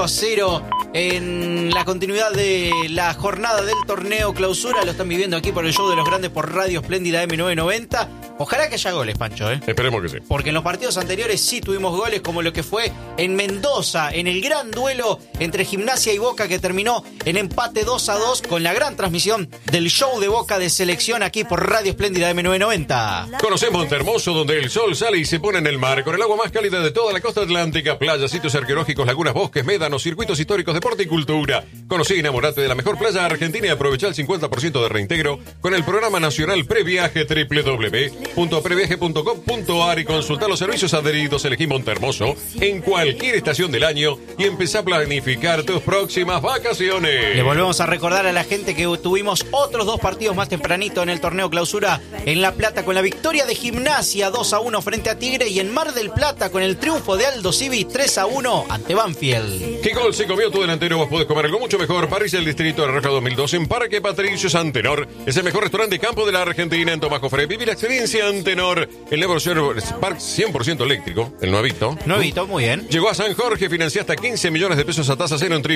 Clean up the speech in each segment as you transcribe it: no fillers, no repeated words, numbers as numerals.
0 en la continuidad de la jornada del torneo clausura. Lo están viviendo aquí por el Show de los Grandes por Radio Espléndida M990. Ojalá que haya goles, Pancho, Esperemos que sí. Porque en los partidos anteriores sí tuvimos goles, como lo que fue en Mendoza, en el gran duelo entre Gimnasia y Boca, que terminó en empate 2-2, con la gran transmisión del Show de Boca de selección aquí por Radio Espléndida M990. Conocemos Montehermoso, donde el sol sale y se pone en el mar, con el agua más cálida de toda la costa atlántica, playas, sitios arqueológicos, lagunas, bosques, médanos, circuitos históricos, deporte y cultura. Conocí y enamorate de la mejor playa argentina y aprovecha el 50% de reintegro con el programa nacional Previaje, www.previaje.com.ar, y consulta los servicios adheridos. Elegí Montehermoso en cualquier estación del año y empezá a planificar tus próximas vacaciones. Le volvemos a recordar a la gente que tuvimos otros 2 partidos más tempranito en el torneo clausura en La Plata, con la victoria de Gimnasia 2-1 frente a Tigre, y en Mar del Plata con el triunfo de Aldo Civi 3-1 ante Banfield. ¿Qué gol se comió tu delantero? Vos podés comer algo mucho mejor. Parrilla del Distrito de la Reja 2002 en Parque Patricios Antenor. Es el mejor restaurante de campo de la Argentina, en Tomás Jofré. Viví la experiencia Antenor. El nuevo Park 100% eléctrico, el nuevito. Nuevito, muy bien. Llegó a San Jorge, financia hasta 15 millones de pesos a tasa cero en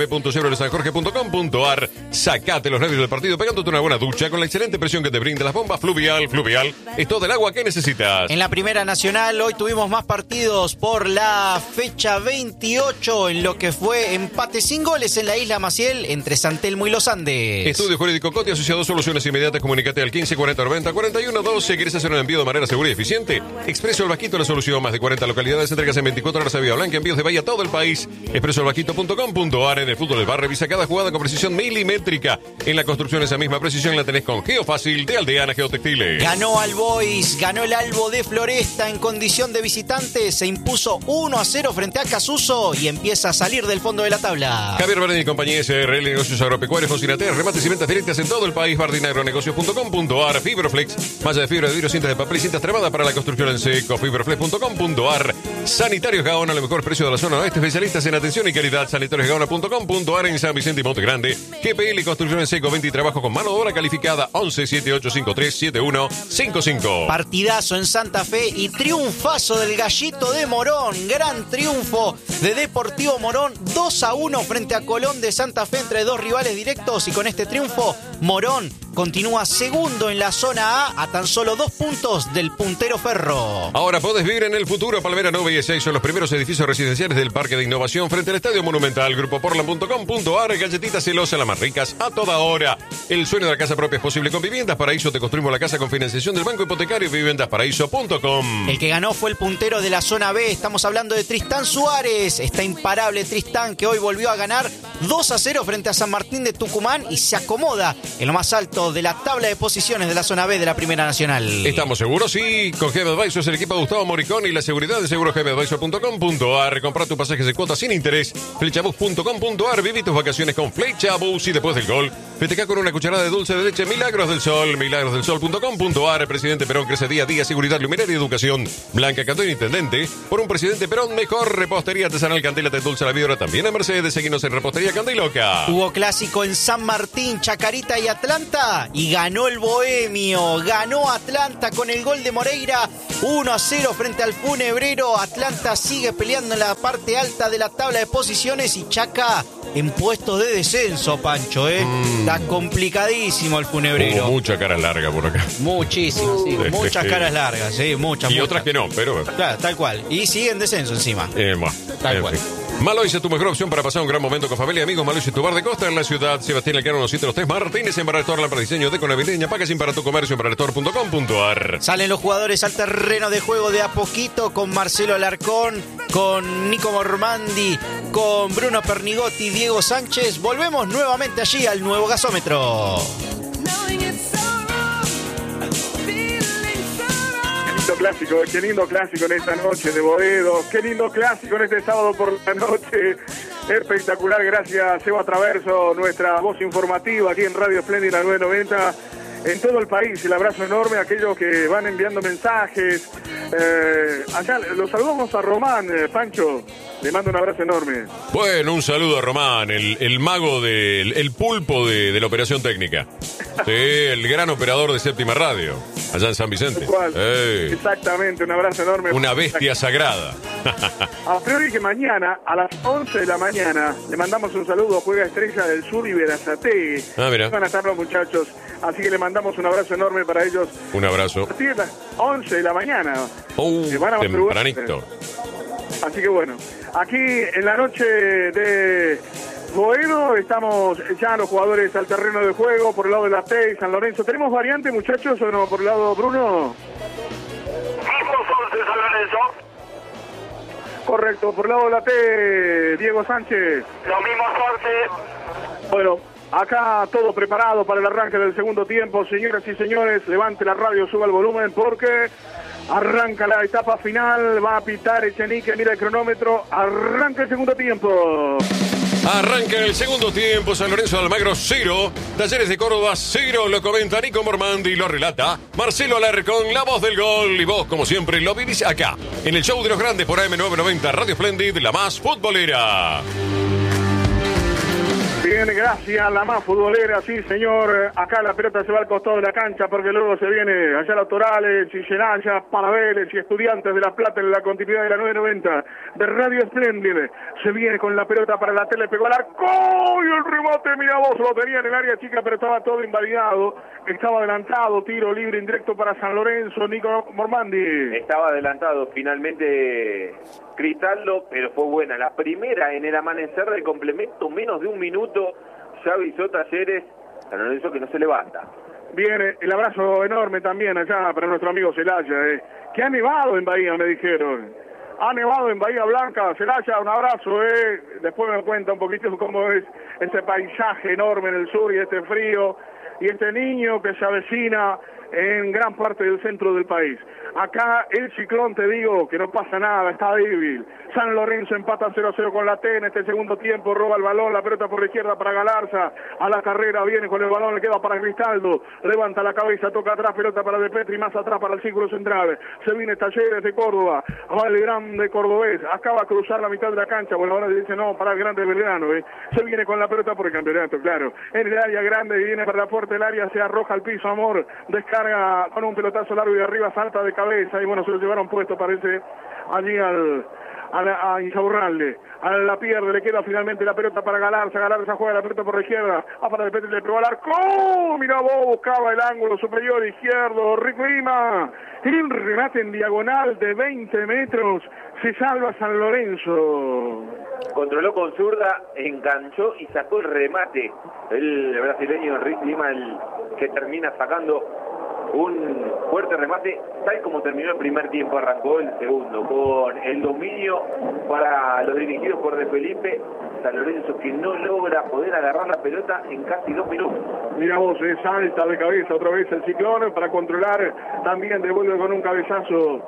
www.chevroletsanjorge.com.ar. Sacate los nervios del partido pegándote una buena ducha con la excelente presión que te brinda las bombas Fluvial. Fluvial es todo el agua que necesitas. En la Primera Nacional hoy tuvimos más partidos por la fecha 28, en lo que fue empate sin goles en la Isla Maciel entre San Telmo y Los Andes. Estudio Jurídico Coti asociado, soluciones inmediatas. Comunícate al 15 40 90 41 12. ¿Querés hacer un envío de manera segura y eficiente? Expreso El Vasquito, la solución. Más de 40 localidades, entregas en 24 horas a Vía Blanca, envíos de Bahía a todo el país. expresoelvasquito.com.ar. En el fútbol del bar, revisa cada jugada con precisión milimétrica. En la construcción, esa misma precisión la tenés con Geofácil de Aldeana Geotextiles. Ganó All Boys, ganó el Albo de Floresta en condición de visitante, se impuso 1-0 frente a Casuso y empieza a salir del fondo de la tabla. Javier Bardini y compañía SRL Negocios Agropecuarios, Fosinater, remates y ventas directas en todo el país. bardinagronegocios.com.ar. Fibroflex, malla de fibra de vidrio, cintas de papel y cintas tramadas para la construcción en seco. Fibroflex.com.ar. Sanitarios Gaona, el mejor precio de la zona oeste, especialistas en atención y calidad. Sanitariosgaona.com.ar. En San Vicente y Monte Grande. GPL Construcción en seco, venta y trabajo con mano de obra calificada. 11 7853 7155. Partidazo en Santa Fe y triunfazo del Gallito de Morón. Gran triunfo de Deportivo Morón, 2-1 frente a Colón de Santa Fe, entre 2 rivales directos, y con este triunfo Morón continúa segundo en la zona A tan solo 2 puntos del puntero Ferro. Ahora podés vivir en el futuro. Palmera 9 y 6 son los primeros edificios residenciales del Parque de Innovación frente al Estadio Monumental. Grupoportland.com.ar. Galletitas celosas, las más ricas a toda hora. El sueño de la casa propia es posible con Viviendas Paraíso. Te construimos la casa con financiación del Banco Hipotecario. Viviendasparaíso.com. El que ganó fue el puntero de la zona B. Estamos hablando de Tristán Suárez. Está imparable Tristán, que hoy volvió a ganar 2-0 frente a San Martín de Tucumán y se acomoda en lo más alto de la tabla de posiciones de la zona B de la Primera Nacional. ¿Estamos seguros? Sí. Con GM Advisors, el equipo de Gustavo Moricón y la seguridad de seguros gmadvisor.com.ar. Comprar tus pasajes de cuotas sin interés. Flechabus.com.ar. Viví tus vacaciones con Flechabus, y después del gol festeja con una cucharada de dulce de leche Milagros del Sol. Milagrosdelsol.com.ar. Presidente Perón crece día a día. Seguridad, luminaria y educación. Blanca Cantón, intendente. Por un presidente Perón mejor. Repostería artesanal Candela te endulza la vida. También en Mercedes. Seguinos en Repostería Candiloca. Hubo clásico en San Martín, Chacarita y Atlanta, y ganó el Bohemio. Ganó Atlanta con el gol de Moreira, 1-0 frente al Funebrero. Atlanta sigue peleando en la parte alta de la tabla de posiciones y Chaca en puestos de descenso, Pancho, Está complicadísimo el Funebrero. Hubo mucha cara larga por acá. Muchísimas, sí. Muchas caras largas, sí, muchas. Y otras que no, pero... Claro, tal cual. Y sigue en descenso encima. Tal cual. Malois es tu mejor opción para pasar un gran momento con familia y amigos. Malois es tu bar de costa en la ciudad. Sebastián Elcano 103 Martínez en Barrestor, la para diseño de navideña. Packaging para tu comercio en barrestor.com.ar. Salen los jugadores al terreno de juego de a poquito, con Marcelo Alarcón, con Nico Mormandi, con Bruno Pernigotti, Diego Sánchez. Volvemos nuevamente allí al nuevo gasómetro. Qué lindo clásico en esta noche de Boedo, qué lindo clásico en este sábado por la noche, espectacular. Gracias, Seba Traverso, nuestra voz informativa aquí en Radio Espléndida 990, en todo el país. El abrazo enorme a aquellos que van enviando mensajes. Acá los saludamos a Román, Pancho, le mando un abrazo enorme. Bueno, un saludo a Román, el mago el pulpo de la operación técnica. Sí, el gran operador de Séptima Radio. allá en San Vicente. Exactamente, un abrazo enorme. Una bestia sagrada. A priori que mañana, a las 11 de la mañana, le mandamos un saludo a Juega Estrella del Sur y Verazategui. Mira. Van a estar los muchachos, así que le mandamos un abrazo enorme para ellos. Un abrazo. A partir de las 11 de la mañana. Tempranito. Así que bueno, aquí en la noche de Boedo estamos ya los jugadores al terreno de juego por el lado de la T y San Lorenzo. ¿Tenemos variante, muchachos, o no? Por el lado Bruno. Mismos 11 San Lorenzo. Correcto, por el lado de la T, Diego Sánchez. Los mismos 11. Bueno, acá todo preparado para el arranque del segundo tiempo. Señoras y señores, levante la radio, suba el volumen porque arranca la etapa final. Va a pitar Echenique, mira el cronómetro. Arranca el segundo tiempo. Arranca el segundo tiempo, San Lorenzo de Almagro 0, Talleres de Córdoba 0, lo comenta Nico Mormandi y lo relata Marcelo Alarcón, la voz del gol, y vos, como siempre, lo vivís acá, en el show de los grandes por AM990, Radio Splendid, la más futbolera. Bien, gracias, la más futbolera, sí señor. Acá la pelota se va al costado de la cancha porque luego se viene allá los Torales y Celaya, Parabeles y Estudiantes de La Plata en la continuidad de la 990 de Radio Splendid. Se viene con la pelota para la tele, pegó al arco y el remate, mira vos, lo tenía en el área chica, pero estaba todo invalidado. Estaba adelantado, tiro libre indirecto para San Lorenzo, Nico Mormandi. Estaba adelantado finalmente Cristaldo, pero fue buena. La primera en el amanecer del complemento, menos de un minuto, ya avisó Talleres, San Lorenzo que no se levanta. Viene el abrazo enorme también allá para nuestro amigo Celaya, que ha nevado en Bahía, me dijeron. Ha nevado en Bahía Blanca. Celaya, un abrazo, Después me cuenta un poquito cómo es ese paisaje enorme en el sur y este frío y este niño que se avecina en gran parte del centro del país. Acá el Ciclón, te digo, que no pasa nada, está débil. San Lorenzo empata 0-0 con la T en este segundo tiempo, roba el balón, la pelota por la izquierda para Galarza, a la carrera viene con el balón, le queda para Cristaldo, levanta la cabeza, toca atrás, pelota para De Petri, más atrás para el círculo central, se viene Talleres de Córdoba, va el grande cordobés, acaba de cruzar la mitad de la cancha, bueno, ahora dice no, para el grande Belgrano, se viene con la pelota por el campeonato, claro, en el área grande, viene para la puerta del área, se arroja al piso, Amor, descarga con un pelotazo largo y de arriba salta de cabeza, y bueno, se lo llevaron puesto, parece, allí a Insaurralde, a la pierde, le queda finalmente la pelota para Galarza juega la pelota por la izquierda, para De Petri, le pegó al arco, mira vos, buscaba el ángulo superior izquierdo, Rico Lima, y un remate en diagonal de 20 metros, se salva San Lorenzo. Controló con zurda, enganchó y sacó el remate, el brasileño Rico Lima, el que termina sacando un fuerte remate, tal como terminó el primer tiempo, arrancó el segundo, con el dominio para los dirigidos por De Felipe. San Lorenzo que no logra poder agarrar la pelota en casi 2 minutos. Mira vos, salta de cabeza otra vez el Ciclón para controlar, también devuelve con un cabezazo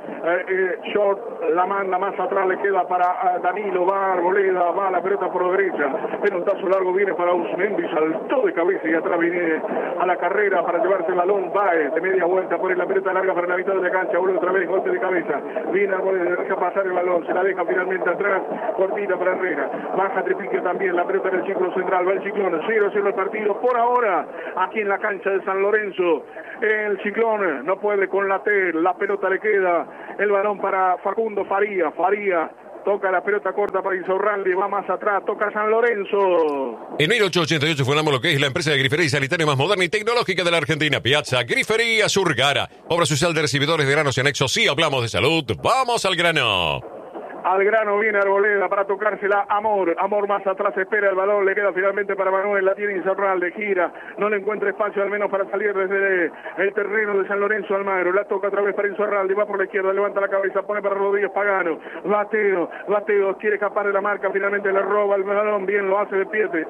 short, la manda más atrás, le queda para Danilo, va Arboleda, va la pelota por la derecha, pelotazo largo viene para Usmendi, saltó de cabeza y atrás viene a la carrera para llevarse el balón, va de media vuelta, pone la pelota larga para la mitad de la cancha, vuelve otra vez, golpe de cabeza, viene Arboleda, deja pasar el balón, se la deja finalmente atrás, cortita para Herrera, baja Tripique también, la pelota en el círculo central, va el Ciclón, 0-0 el partido por ahora, aquí en la cancha de San Lorenzo. El Ciclón no puede con la T, la pelota le queda, el balón para Facundo Faría toca la pelota corta para Insaurralde, va más atrás, toca San Lorenzo. En 1888 fundamos lo que es la empresa de grifería y sanitaria más moderna y tecnológica de la Argentina, Piazza Grifería Surgara, obra social de recibidores de granos y anexos. Sí, hablamos de salud, vamos al grano. Al grano viene Arboleda para tocársela Amor más atrás, espera el balón, le queda finalmente para Manuel, la tiene Insaurralde, gira, no le encuentra espacio al menos para salir desde el terreno de San Lorenzo Almagro, la toca otra vez para Insaurralde, va por la izquierda, levanta la cabeza, pone para Rodríguez Pagano, Bateo, quiere escapar de la marca, finalmente le roba el balón, bien lo hace de Piete,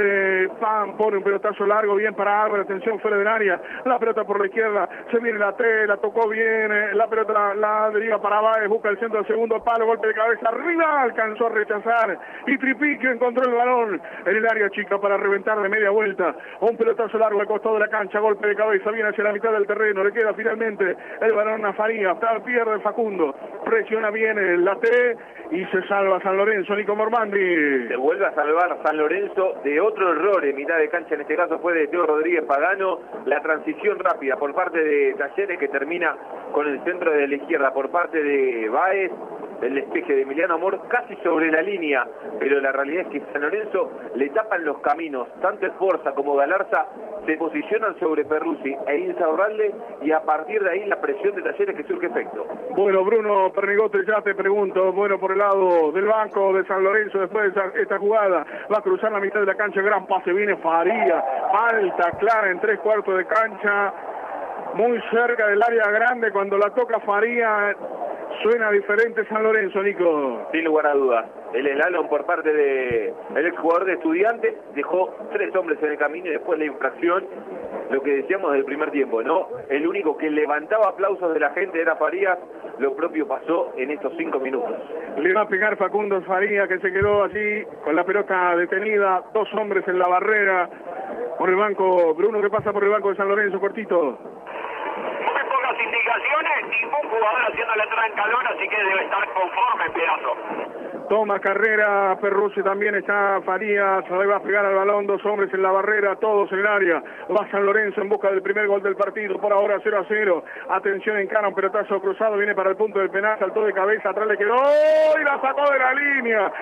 pone un pelotazo largo, bien para Álvarez, atención fuera del área, la pelota por la izquierda, se viene la T, la tocó bien, la pelota la deriva para Báez, busca el centro del segundo palo, golpe de cabeza arriba, alcanzó a rechazar y Tripiquio encontró el balón en el área chica para reventar de media vuelta. Un pelotazo largo al costado de la cancha, golpe de cabeza, viene hacia la mitad del terreno, le queda finalmente el balón a Farías, pierde Facundo, presiona bien la T y se salva San Lorenzo. Nico Mormandi. Se vuelve a salvar San Lorenzo de otro error en mitad de cancha, en este caso fue de Teo Rodríguez Pagano, la transición rápida por parte de Talleres que termina con el centro de la izquierda, por parte de Báez, el despeje de Emiliano Amor casi sobre la línea, pero la realidad es que San Lorenzo le tapan los caminos, tanto Esforza como Galarza se posicionan sobre Perruzzi e Insaurralde y a partir de ahí la presión de Talleres que surge efecto. Bueno, Bruno Pernigote, ya te pregunto, bueno, por el lado del banco de San Lorenzo, después de esta jugada, va a cruzar la mitad de la cancha, gran pase, viene Farías, falta clara en 3/4 de cancha, muy cerca del área grande, cuando la toca Farías, suena diferente San Lorenzo, Nico. Sin lugar a dudas, el slalom por parte del exjugador de Estudiantes dejó 3 hombres en el camino y después la infracción, lo que decíamos del primer tiempo, ¿no? El único que levantaba aplausos de la gente era Farías, lo propio pasó en estos 5 minutos. Le va a pegar Facundo Farías, que se quedó allí con la pelota detenida, 2 hombres en la barrera, por el banco. Bruno, ¿qué pasa por el banco de San Lorenzo, cortito? Indicaciones, ningún jugador haciendo la entrada en calor, así que debe estar conforme Pedazo. Toma carrera Perruzzi, también está Farías, ahí va a pegar al balón, 2 hombres en la barrera, todos en el área. Va San Lorenzo en busca del primer gol del partido, por ahora 0-0. Atención, encara un pelotazo cruzado, viene para el punto del penal, saltó de cabeza, atrás le quedó y la sacó de la línea,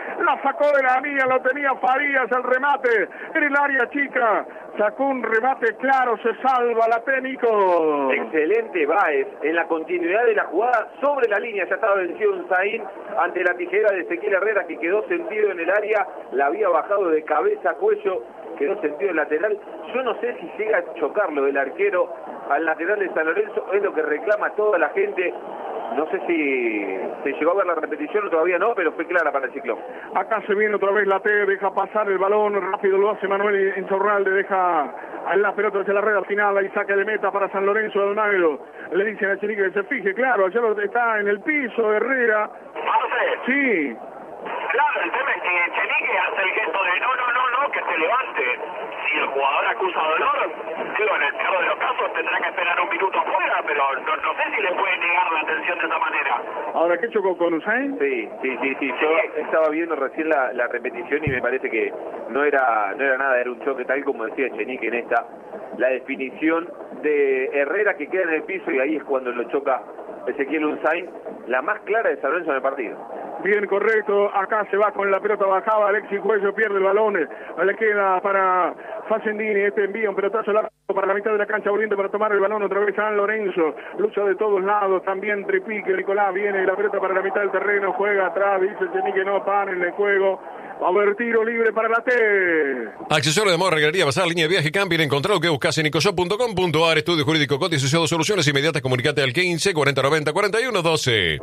lo tenía Farías, el remate en el área chica. Sacó un remate claro, se salva la técnico. Excelente Báez en la continuidad de la jugada sobre la línea. Ya estaba vencido un Zain ante la tijera de Ezequiel Herrera, que quedó sentido en el área, la había bajado de cabeza a cuello, quedó sentido en lateral. Yo no sé si llega a chocarlo del arquero al lateral de San Lorenzo, es lo que reclama toda la gente. No sé si se llegó a ver la repetición o todavía no, pero fue clara para el Ciclón. Acá se viene otra vez la T, deja pasar el balón, rápido lo hace Manuel Insaurralde, deja a la pelota hacia la red final, ahí saque de meta para San Lorenzo de Almagro. Le dicen a Chenique que se fije, claro, ayer está en el piso Herrera. Marce. Sí. Claro, el tema es que Chenique hace el gesto de no, que se levante. Si el jugador acusa dolor, digo, en el peor de los casos tendrá que esperar un minuto afuera, pero no sé si le puede negar la atención de esa manera. ¿Ahora qué chocó con Usain? Sí. Yo estaba viendo recién la repetición y me parece que no era nada, era un choque tal como decía Chenique en esta. La definición de Herrera que queda en el piso y ahí es cuando lo choca Ezequiel Usain, la más clara de San Lorenzo en el partido. Bien, correcto, acá se va con la pelota bajada, Alexis Cuello pierde el balón, le queda para Facendini, envía un pelotazo largo para la mitad de la cancha, volviendo para tomar el balón otra vez San Lorenzo, lucha de todos lados, también Tripique, Nicolás viene la pelota para la mitad del terreno, juega atrás, dice Chenique no, paren el juego. Va a haber tiro libre para la T. Accesorio de moda, regalería, bazar, línea de viaje, camping. Encontrá lo que buscas en nicoshop.com.ar. Estudio jurídico, cotización de soluciones inmediatas. Comunicate al 15 40 90 41 12.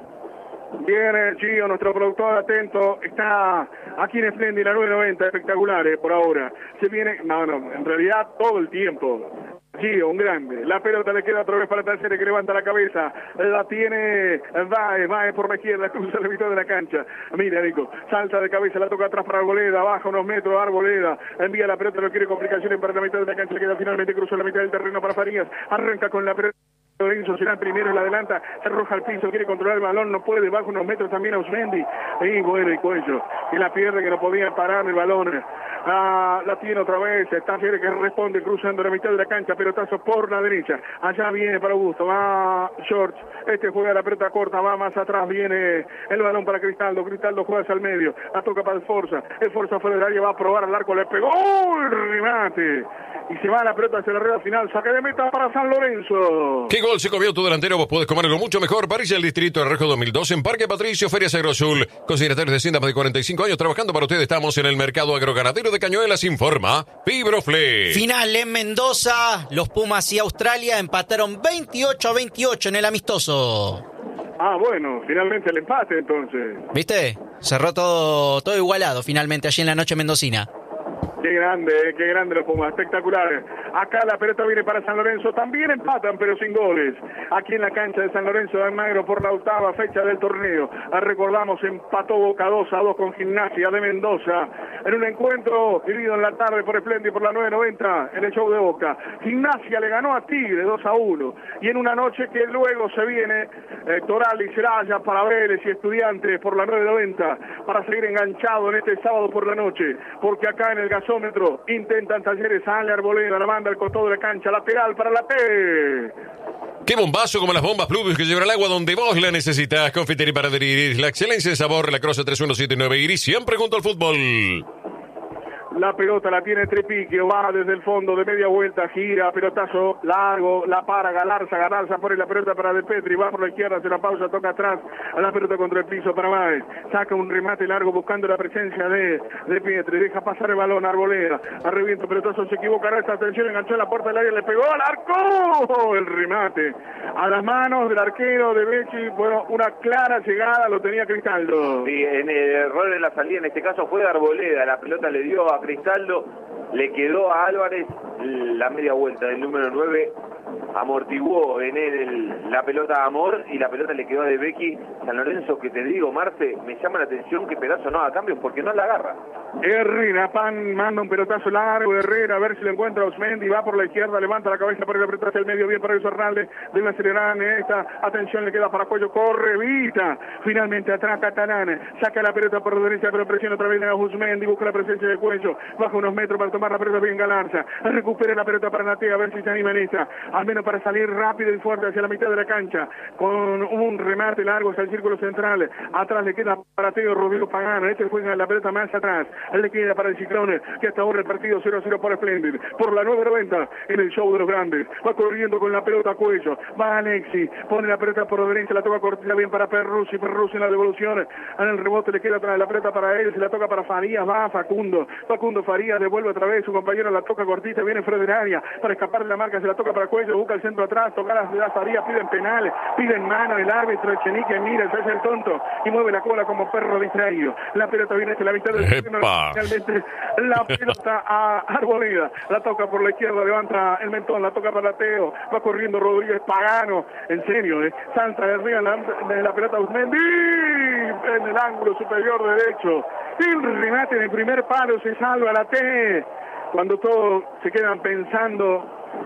Viene Gio, nuestro productor atento. Está aquí en Splendid, la 990. Espectacular, por ahora. Se viene, en realidad todo el tiempo. Gio, un grande. La pelota le queda otra vez para Talleres, que levanta la cabeza. La tiene Baez por la izquierda, cruza la mitad de la cancha. Mira, Nico, salta de cabeza, la toca atrás para Arboleda, baja unos metros, Arboleda envía la pelota, no quiere complicaciones para la mitad de la cancha, le queda finalmente, cruza la mitad del terreno para Farías, arranca con la pelota. Lorenzo será el primero, la adelanta, se arroja al piso, quiere controlar el balón, no puede, baja unos metros también a Osmendi, y bueno, y Cuello, y la pierde que no podía parar el balón. La tiene otra vez, Talleres que responde cruzando la mitad de la cancha, pelotazo por la derecha, allá viene para Augusto, va George, juega la pelota corta, va más atrás, viene el balón para Cristaldo juega hacia el medio, la toca para el Forza fuera del área, va a probar al arco, le pegó el remate, y se va la pelota hacia la red final, saque de meta para San Lorenzo. ¿Qué gol se comió tu delantero? Vos podés comerlo mucho mejor. París el Distrito de Rejo 2002 en Parque Patricio, Feria Agrosul. Consignatarios de Hacienda más de 45 años trabajando para ustedes. Estamos en el mercado agroganadero de Cañuelas. Informa Fibrofle. Final en Mendoza. Los Pumas y Australia empataron 28-28 en el amistoso. Bueno, finalmente el empate entonces. ¿Viste? Cerró todo igualado finalmente allí en la noche mendocina. Qué grande los Pumas, espectacular. Acá la pelota viene para San Lorenzo, también empatan pero sin goles. Aquí en la cancha de San Lorenzo de Almagro por la 8ª fecha del torneo. Recordamos, empató Boca 2-2 con Gimnasia de Mendoza en un encuentro vivido en la tarde por Splendy por la 990 en el show de Boca. Gimnasia le ganó a Tigre 2-1 y en una noche que luego se viene Toral y Seraya para Vélez y Estudiantes por la 990 para seguir enganchado en este sábado por la noche, porque acá en el gasómetro intentan Talleres, sale Arboleda, la manda al costado de la cancha, lateral para la T. ¡Qué bombazo como las bombas Pluvius que llevan el agua donde vos la necesitas! Confitería para Iris, la excelencia de sabor, la Croce 3179 Iris, siempre junto al fútbol. La pelota la tiene Trepiquio, va desde el fondo de media vuelta, gira, pelotazo largo, la para Galarza pone la pelota para De Petri, va por la izquierda, hace la pausa, toca atrás, a la pelota contra el piso para Báez, saca un remate largo buscando la presencia de Pietri, deja pasar el balón, Arboleda, a reviento, pelotazo, se equivoca, resta atención, enganchó en la puerta del área, le pegó al arco, el remate, a las manos del arquero de Becci, bueno, una clara llegada, lo tenía Cristaldo. Sí, en el error de la salida, en este caso fue de Arboleda, la pelota le dio a Cristaldo, le quedó a Álvarez la media vuelta del número 9, amortiguó en él la pelota a Amor y la pelota le quedó a De Becchi. San Lorenzo, que te digo, Marce, me llama la atención que Pedazo no haga cambios porque no la agarra. Herrera, Pan manda un pelotazo largo de Herrera, a ver si lo encuentra Osmendi, va por la izquierda, levanta la cabeza para el apretado hacia el medio, bien para Luis Hernández, debe acelerar en esta, atención, le queda para Cuello, corre, evita, finalmente atrás Catalán, saca la pelota por la derecha, pero presiona otra vez a Osmendi, busca la presencia de Cuello, baja unos metros para tomar la pelota bien Galarza, recupera la pelota para Natea, a ver si se anima en esta, al menos para salir rápido y fuerte hacia la mitad de la cancha, con un remate largo hacia el círculo central, atrás le queda para Teo Rodrigo Pagano, este juega la pelota más atrás, le queda para el Ciclón, que hasta ahora el partido 0-0 por Splendid, por la 990 en el show de los grandes, va corriendo con la pelota a Cuello, va Alexi, pone la pelota por derecha, la toca cortita bien para Perruzzi en la devolución, en el rebote le queda atrás la pelota para él, se la toca para Farías, va Facundo Farías, devuelve otra vez, su compañero la toca cortita, viene Frederaria, para escapar de la marca, se la toca para Cuello, busca el centro atrás, toca la Farías, piden penal, piden mano, el árbitro Echenique mira, se hace el tonto, y mueve la cola como perro distraído, la pelota viene hacia la mitad del finalmente la pelota a Arboleda, la toca por la izquierda, levanta el mentón, la toca para Teo, va corriendo Rodríguez Pagano, en serio, salta de arriba de la pelota Usmendi, en el ángulo superior derecho, el remate en el primer palo, se salva la T, cuando todos se quedan pensando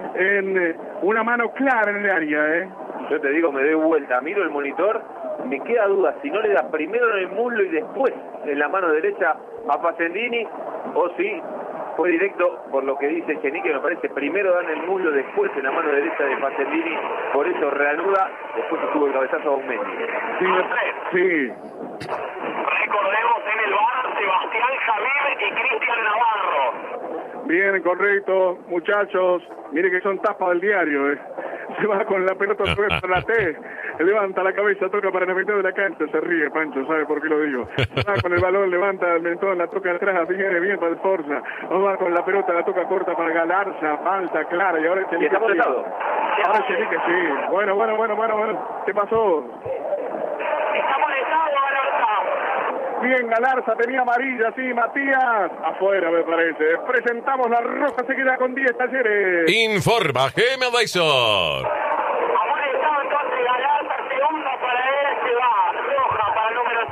en una mano clara en el área, Yo te digo, me doy vuelta, miro el monitor, me queda duda si no le da primero en el muslo y después en la mano derecha a Facendini, o si fue directo, por lo que dice Chenique, me parece, primero dan el muslo, después en la mano derecha de Facendini, por eso reanuda, después estuvo el cabezazo a Aumendi. Sí. Recordemos en el bar Sebastián Javier y Cristian Navarro. Bien, correcto, muchachos, mire que son tapas del diario, se va con la pelota para la T, levanta la cabeza, toca para la mitad de la cancha, se ríe Pancho, ¿sabe por qué lo digo? Va con el balón, levanta el mentón, la toca atrás, viene bien para el Forza, va con la pelota, la toca corta para Galarza, falta clara, y ahora ¿Y está molestado? Ahora Chenique sí, bueno, ¿qué pasó? Está molestado Galarza. Bien, Galarza tenía amarilla, sí, Matías, afuera me parece, presentamos la roja, se queda con 10 Talleres. Informa Gema Dyson. Amonestado entonces Galarza, segunda para él, se va, roja para el número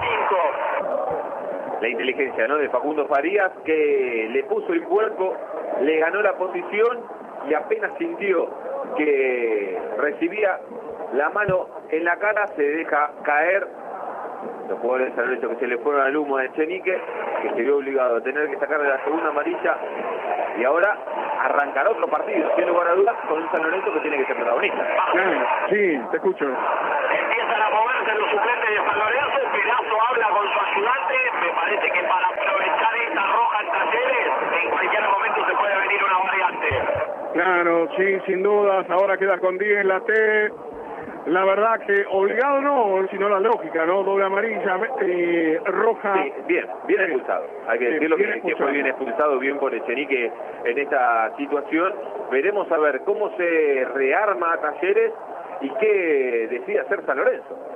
5. La inteligencia, ¿no?, de Facundo Farías, que le puso el cuerpo, le ganó la posición y apenas sintió que recibía la mano en la cara, se deja caer. Los jugadores de San Lorenzo que se le fueron al humo de Echenique, que se vio obligado a tener que sacarle la segunda amarilla, y ahora arrancará otro partido, sin lugar a dudas, con un San Lorenzo que tiene que ser protagonista. Sí, te escucho. Empiezan a moverse los suplentes de San Lorenzo, Pedazo habla con su ayudante, me parece que para aprovechar esta roja en Talleres, en cualquier momento se puede venir una variante. Claro, sí, sin dudas, ahora queda con 10 la T. La verdad que obligado no, sino la lógica, ¿no? Doble amarilla, roja. Sí, bien expulsado. Hay que decirlo que fue bien expulsado, bien por Echenique en esta situación. Veremos a ver cómo se rearma a Talleres y qué decide hacer San Lorenzo.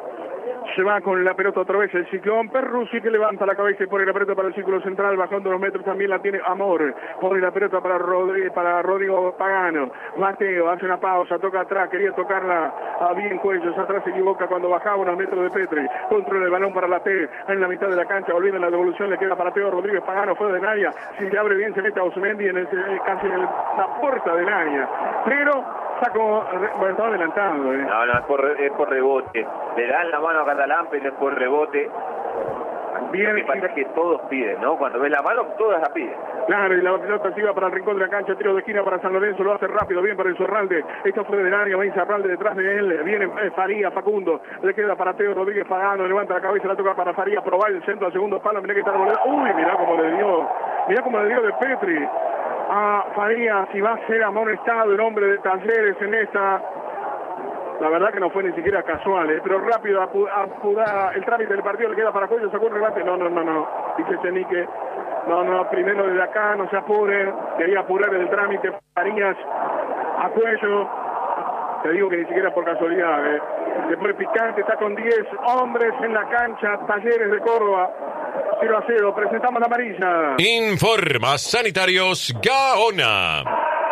Se va con la pelota otra vez el Ciclón. Perruzzi que levanta la cabeza y pone la pelota para el círculo central, bajando los metros también la tiene Amor. Pone la pelota para Rodrigo Pagano. Mateo hace una pausa, toca atrás, quería tocarla a bien Cuellos, atrás se equivoca cuando bajaba unos metros de Petri. Controla el balón para la T en la mitad de la cancha, volviendo en la devolución, le queda para Teo Rodríguez Pagano, fuera del área. Si le abre bien, se mete a Osumendi casi en la puerta del área. Pero estaba adelantado. No, es por rebote. Le dan la mano a Catalán, pero es por rebote. Bien, lo que pasa es que todos piden, ¿no? Cuando ves la mano, todas la piden. Claro, y la pelota se iba para el rincón de la cancha, tiro de esquina para San Lorenzo, lo hace rápido, bien para Insaurralde. Esto fue del área, va Insaurralde detrás de él, viene Faría, Facundo, le queda para Teo Rodríguez Pagano, levanta la cabeza, la toca para Faría, probar el centro al segundo palo, mirá que está volviendo. Uy, mirá cómo le dio de Petri a Faría, si va a ser amonestado el hombre de Talleres en esta. La verdad que no fue ni siquiera casual, pero rápido apurada el trámite del partido, le queda para Cuello, sacó un rebate. No, dice Chenique. No, primero desde acá, no se apure. Quería apurar el trámite, Farías a Cuello. Te digo que ni siquiera por casualidad. Después picante, está con 10 hombres en la cancha, Talleres de Córdoba. 0-0, presentamos la amarilla. Informa Sanitarios Gaona.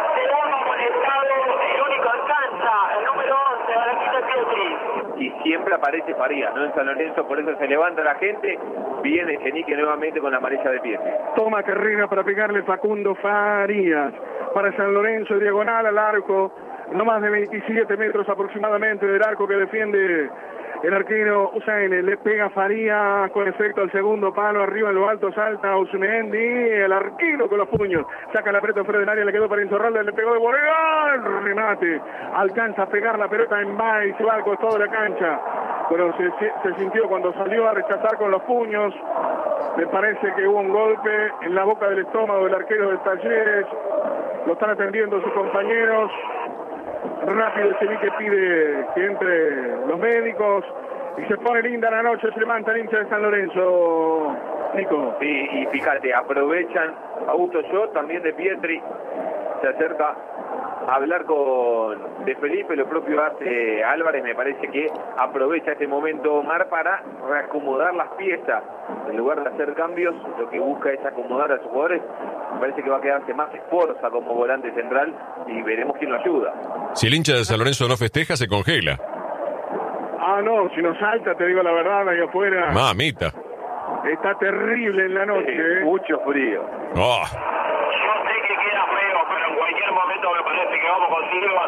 Y siempre aparece Farías, ¿no? En San Lorenzo, por eso se levanta la gente, viene Chenique nuevamente con la amarilla de Pietri. Toma carrera para pegarle Facundo Farías, para San Lorenzo, diagonal al arco, no más de 27 metros aproximadamente del arco que defiende el arquero Usain. Le pega Farías con efecto al segundo palo, arriba en lo alto salta Osumendi, el arquero con los puños, saca la pelota fuera del área, le quedó para Insaurralde, le pegó de volea, el remate, alcanza a pegar la pelota en va y se va al costado de la cancha, pero se sintió cuando salió a rechazar con los puños. Me parece que hubo un golpe en la boca del estómago del arquero de Talleres, lo están atendiendo sus compañeros. Rápido el Chenique pide que entre los médicos y se pone linda la noche, se levanta el hincha de San Lorenzo, Nico. Y fíjate, aprovechan Augusto Yo, también de Pietri, se acerca a hablar con De Felipe, lo propio hace Álvarez, me parece que aprovecha este momento Omar para reacomodar las piezas, en lugar de hacer cambios, lo que busca es acomodar a sus jugadores. Me parece que va a quedarse más Esforza como volante central y veremos quién lo ayuda. Si el hincha de San Lorenzo no festeja, se congela. No, si no salta, te digo la verdad, ahí afuera. Mamita. Está terrible en la noche. Mucho frío. Oh. Yo sé que queda feo, pero en cualquier momento me parece que vamos contigo a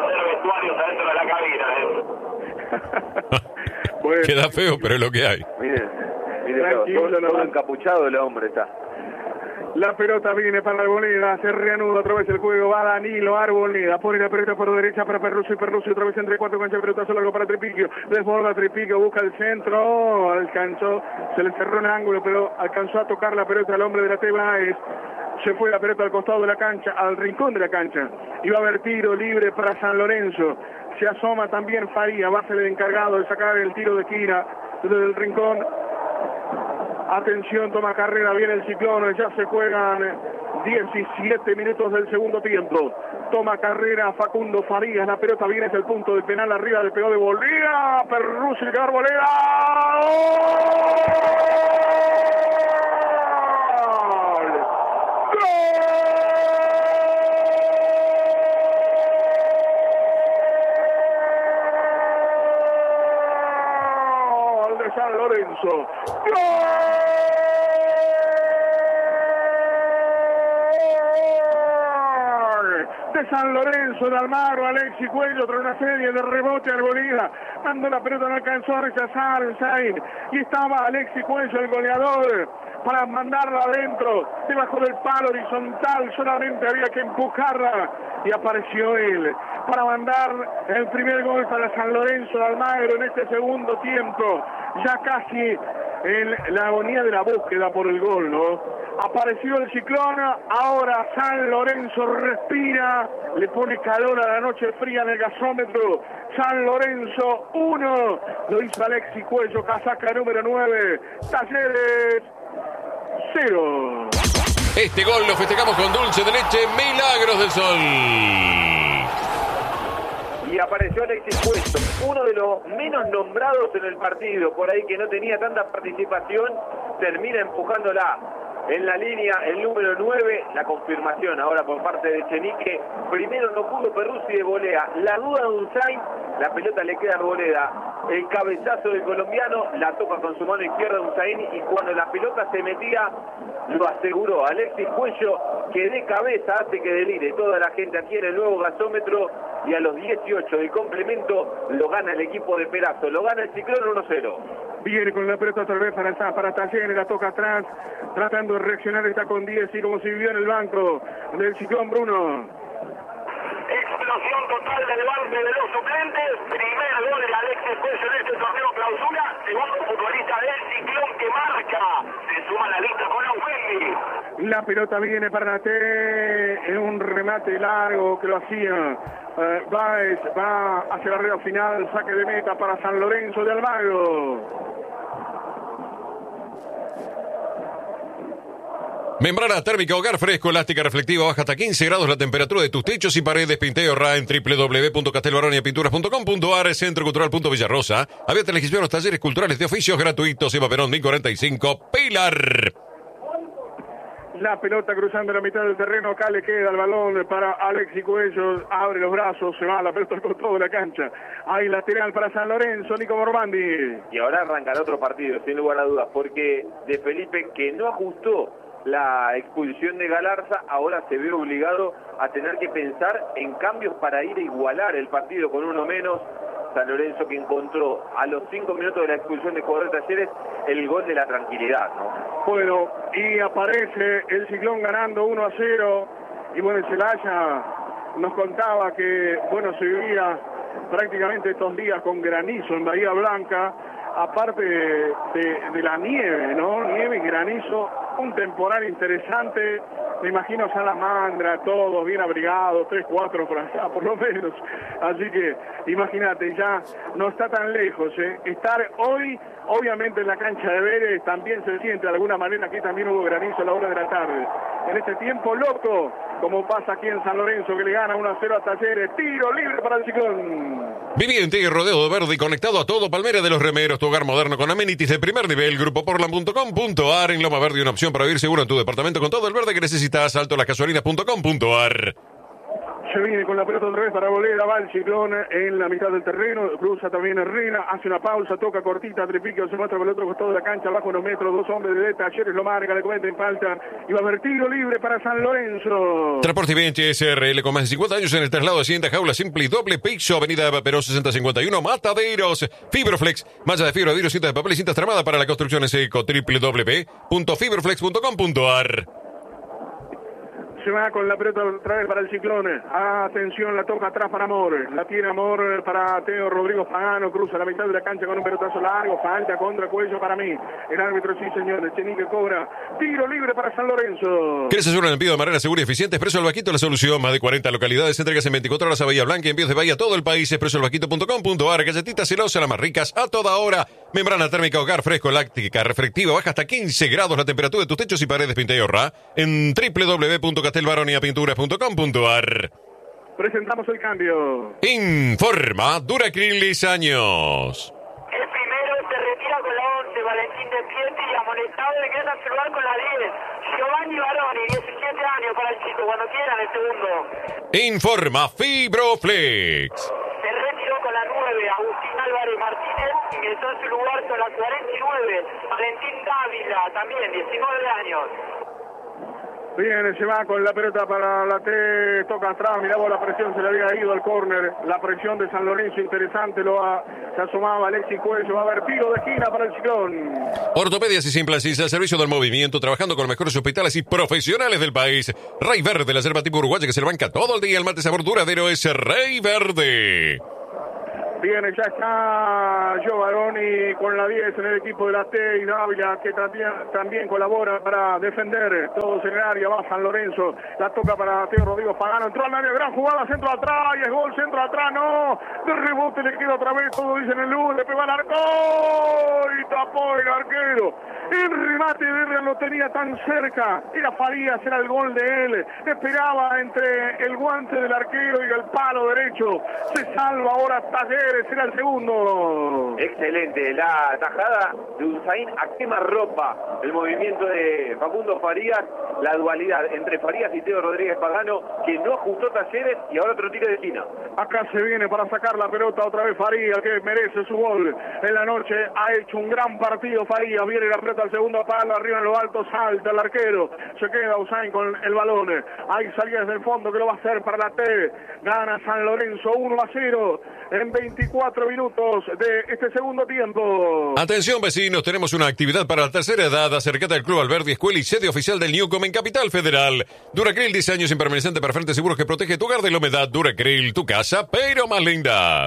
hacer vestuarios adentro de la cabina. Bueno, queda feo, pero es lo que hay. Miren, tranquilo, todo encapuchado el hombre está. La pelota viene para Arboleda, se reanuda otra vez el juego, va Danilo Arboleda, pone la pelota por derecha para Perruzzi otra vez entre cuatro canchas, pelota solo algo para Tripiquio, desborda Tripiquio, busca el centro, alcanzó, se le cerró el ángulo, pero alcanzó a tocar la pelota al hombre de la Tebaes, se fue la pelota al costado de la cancha, al rincón de la cancha, iba a haber tiro libre para San Lorenzo, se asoma también Faría, va a ser el encargado de sacar el tiro de esquina desde el rincón. Atención, toma carrera, viene el Ciclón, ya se juegan 17 minutos del segundo tiempo. Toma carrera Facundo Farías, la pelota viene hacia el punto del penal, arriba le pegó de volea, Perruzzi de Arboleda. ¡Gol! ¡Gol de San Lorenzo! De San Lorenzo, de Almagro, Alexis Cuello, tras una serie de rebote Arboleda, mandó la pelota, no alcanzó a rechazar el Sain, y estaba Alexis Cuello, el goleador, para mandarla adentro, debajo del palo horizontal, solamente había que empujarla, y apareció él, para mandar el primer gol para San Lorenzo de Almagro en este segundo tiempo, ya casi en la agonía de la búsqueda por el gol, ¿no? Apareció el Ciclón, ahora San Lorenzo respira, le pone calor a la noche fría en el gasómetro. San Lorenzo 1, lo hizo Alexis Cuello, casaca número 9, Talleres 0. Este gol lo festejamos con dulce de leche Milagros del Sol. y apareció Alexis Cuello, uno de los menos nombrados en el partido, por ahí que no tenía tanta participación, termina empujándola en la línea el número 9, la confirmación ahora por parte de Echenique. Primero no pudo Peruzzi de volea, la duda de Unzain, la pelota le queda a Arboleda, el cabezazo del colombiano, la toca con su mano izquierda Unzain y cuando la pelota se metía, lo aseguró Alexis Cuello, que de cabeza hace que delire toda la gente aquí en el nuevo gasómetro, y a los 18 del complemento lo gana el equipo de Perazo, lo gana el Ciclón 1-0. Viene con la pelota otra vez para Talleres, la toca atrás, tratando de reaccionar, está con 10 y como se vivió en el banco del Ciclón, Bruno. Explosión total del banco de los suplentes. Primer gol de Alexis Cuello en este torneo clausura. Segundo futbolista del Ciclón que marca. Se suma a la lista con Augusti. La pelota viene para T en un remate largo que lo hacía Báez, va hacia la red final, saque de meta para San Lorenzo de Almagro. Membrana térmica Hogar Fresco, elástica reflectiva, baja hasta 15 grados la temperatura de tus techos y paredes. Pinteo RA en www.castelbaroniapinturas.com.ar. Centro Cultural Villarrosa. Abierta la inscripción a los talleres culturales de oficios gratuitos. Eva Perón 1045, Pilar. La pelota cruzando la mitad del terreno, acá le queda el balón para Alexis Cuello, abre los brazos, se va la pelota con toda la cancha. Hay lateral para San Lorenzo, Nico Mormandi. Y ahora arrancará otro partido, sin lugar a dudas, porque de Felipe, que no ajustó la expulsión de Galarza, ahora se ve obligado a tener que pensar en cambios para ir a igualar el partido con uno menos. San Lorenzo que encontró a los 5 minutos de la expulsión de jugador de Talleres el gol de la tranquilidad, ¿no? Bueno, y aparece el Ciclón ganando 1-0, y bueno, Celaya nos contaba que, bueno, se vivía prácticamente estos días con granizo en Bahía Blanca, aparte de la nieve, ¿no? Nieve y granizo, un temporal interesante. Me imagino Salamandra, todos bien abrigados, 3-4 por allá, por lo menos. Así que, imagínate, ya no está tan lejos, ¿eh? Estar hoy, obviamente en la cancha de Vélez, también se siente de alguna manera. Aquí también hubo granizo a la hora de la tarde. En este tiempo loco, como pasa aquí en San Lorenzo, que le gana 1-0 a Talleres. Tiro libre para el Ciclón. Viviente y rodeado de verde y conectado a todo Palmera de los Remeros, tu hogar moderno con amenities de primer nivel. Grupoportland.com.ar. En Loma Verde, una opción para vivir seguro en tu departamento con todo el verde que necesitas. Altolasgasolinas.com.ar. Se viene con la pelota otra vez para Arboleda, va el Ciclón en la mitad del terreno, cruza también Herrera, hace una pausa, toca cortita, triplica, se muestra por el otro costado de la cancha, bajo unos metros, 2 hombres de Talleres lo marca, le cometen falta, y va a haber tiro libre para San Lorenzo. Transporte y Bien SRL con más de 50 años en el traslado de 100 jaula simple y doble piso, avenida Perón 6051, Mataderos. Fibroflex, malla de fibra, vidrio, cinta de papel y cintas tramadas para la construcción en seco, www.fibroflex.com.ar. Se va con la pelota otra vez para el Ciclón. Atención, la toca atrás para Amor. La tiene Amor para Teo Rodrigo Pagano. Cruza la mitad de la cancha con un pelotazo largo. Falta contra Cuello para mí. El árbitro, sí señor. Echenique cobra. Tiro libre para San Lorenzo. ¿Quieres hacer un envío de manera segura y eficiente? Expreso El Vaquito, la solución. Más de 40 localidades. Entregas en 24 horas a Bahía Blanca. Envíos de Bahía a todo el país. expresoelvaquito.com.ar. Galletitas celosa, las más ricas a toda hora. Membrana térmica Hogar Fresco, elástica reflectiva. Baja hasta 15 grados la temperatura de tus techos y paredes. Pinteo RA en www.castelbaroniapinturas.com.ar. Presentamos el cambio. Informa Duracrilis Años. El primero se retira con la 11, Valentín de Pietri, amonestado de que es a celular con la 10. Giovanni Baroni, 17 años para el chico, cuando quieran el segundo. Informa Fibroflex. Se retiró con la 9, Agustín Álvarez Martínez, ingresó en su lugar con la 49, Valentín Dávila, también 19 años. Bien, se va con la pelota para la T, toca atrás, miramos la presión, se le había ido al córner, la presión de San Lorenzo, interesante, se asomaba Alexis Cuello, va a haber tiro de esquina para el Ciclón. Ortopedias y Simplancis, al servicio del movimiento, trabajando con los mejores hospitales y profesionales del país. Rey Verde, la yerba tipo uruguaya que se le banca todo el día, el mate sabor duradero es Rey Verde. Viene, ya está Giovanni con la 10 en el equipo de la T y Dávila, que también colabora para defender todos en el área. Va San Lorenzo, la toca para Teo Rodrigo Pagano, entró al área, gran jugada, centro atrás, y es gol, centro atrás, no, de rebote le queda otra vez, todo dicen el luz, le pegó al arco y tapó el arquero. El remate de Herrera lo tenía tan cerca, era Farías, era el gol de él, esperaba entre el guante del arquero y el palo derecho, se salva ahora Talleres, era el segundo. Excelente, la tajada de Usain a quemarropa, el movimiento de Facundo Farías, la dualidad entre Farías y Teo Rodríguez Pagano, que no ajustó Talleres, y ahora otro tiro de esquina. Acá se viene para sacar la pelota otra vez Farías, que merece su gol en la noche, ha hecho un gran partido Farías, viene la pelota al segundo palo, arriba en lo alto, salta el arquero, se queda Usain con el balón, hay salida desde el fondo que lo va a hacer para la T, gana San Lorenzo 1-0 en 24 minutos de este segundo tiempo. Atención vecinos, tenemos una actividad para la tercera edad. Acércate al Club Alberdi Escuela y sede oficial del Newcom en Capital Federal. Duracril, 10 años impermanente para frentes seguros que protege tu hogar de la humedad. Duracril, tu casa, pero más linda.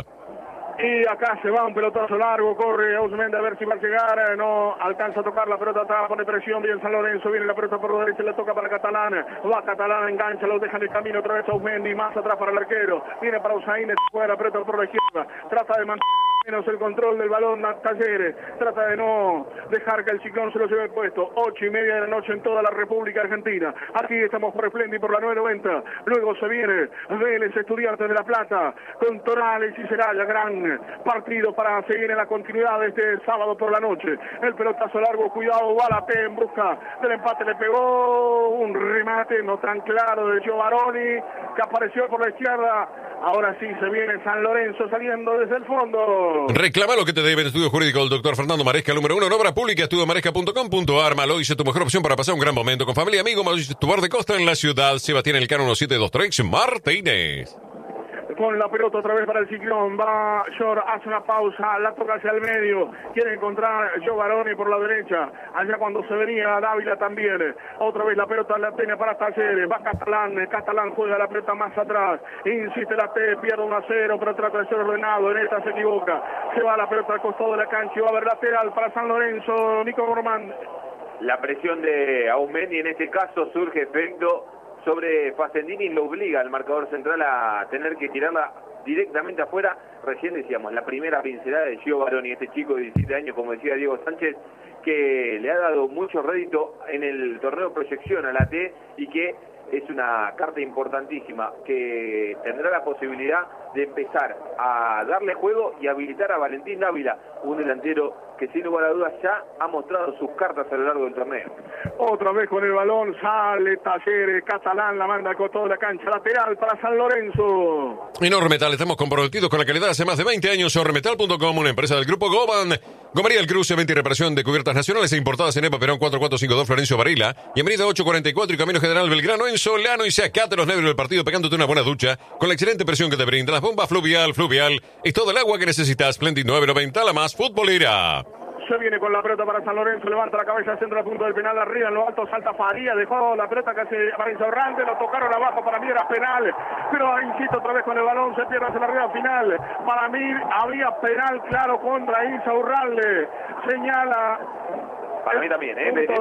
Y acá se va un pelotazo largo, corre Ausmendi a ver si va a llegar, no alcanza a tocar la pelota atrás, pone presión, bien San Lorenzo, viene la pelota por la derecha, le toca para Catalán, va Catalán, engancha, lo deja en el camino, otra vez Ausmendi, más atrás para el arquero, viene para Usain, juega la pelota por la izquierda, trata de mantener menos el control del balón a Talleres, trata de no dejar que el ciclón se lo lleve puesto. 8:30 de la noche en toda la República Argentina. Aquí estamos por Splendid por la 990. Luego se viene Vélez, Estudiantes de La Plata, con Torales y será la gran partido para seguir en la continuidad de este sábado por la noche. El pelotazo largo, cuidado, va la T en busca del empate, le pegó un remate no tan claro de Giovanni, que apareció por la izquierda. Ahora sí se viene San Lorenzo saliendo desde el fondo. Reclama lo que te debe en Estudio Jurídico el doctor Fernando Maresca, número 1 en obra pública, estudiomaresca.com.ar. Maloise, tu mejor opción para pasar un gran momento con familia y amigo. Maloise, tu bar de costa en la ciudad. Sebastián Elcano 1723 Martínez. Con la pelota otra vez para el ciclón, va Short, hace una pausa, la toca hacia el medio, quiere encontrar Giovanni por la derecha, allá cuando se venía Dávila también, otra vez la pelota la tiene para Talleres, va Catalán juega la pelota más atrás, insiste la T, pierde 1-0, pero trata de ser ordenado, en esta se equivoca, se va la pelota al costado de la cancha y va a haber lateral para San Lorenzo, Nico Gormán. La presión de Ausmendi en este caso surge efecto sobre Facendini, lo obliga al marcador central a tener que tirarla directamente afuera. Recién decíamos, la primera pincelada de Giovanni, este chico de 17 años, como decía Diego Sánchez, que le ha dado mucho rédito en el torneo Proyección a la T y que es una carta importantísima, que tendrá la posibilidad de empezar a darle juego y habilitar a Valentín Dávila, un delantero que sin lugar a dudas ya ha mostrado sus cartas a lo largo del torneo. Otra vez con el balón, sale Talleres, Catalán la manda al costado de la cancha, lateral para San Lorenzo. En Ormetal estamos comprometidos con la calidad hace más de 20 años. Ormetal.com, una empresa del grupo Goban. Gomería El Cruce, venta y reparación de cubiertas nacionales e importadas en EPA Perón 4452 Florencio Varela y Avenida 844 y Camino General Belgrano en Solano. Y sacate los nervios del partido pegándote una buena ducha con la excelente presión que te brinda las bombas Fluvial y todo el agua que necesitas. Splendid 990, la más futbolera. Se viene con la pelota para San Lorenzo, levanta la cabeza al centro del punto del penal, arriba en lo alto salta Farías, dejó la pelota casi para Insaurralde, lo tocaron abajo, para mí era penal, pero insiste otra vez con el balón, se pierde hacia la arriba final, para mí había penal claro contra Insaurralde, señala. Para mí también,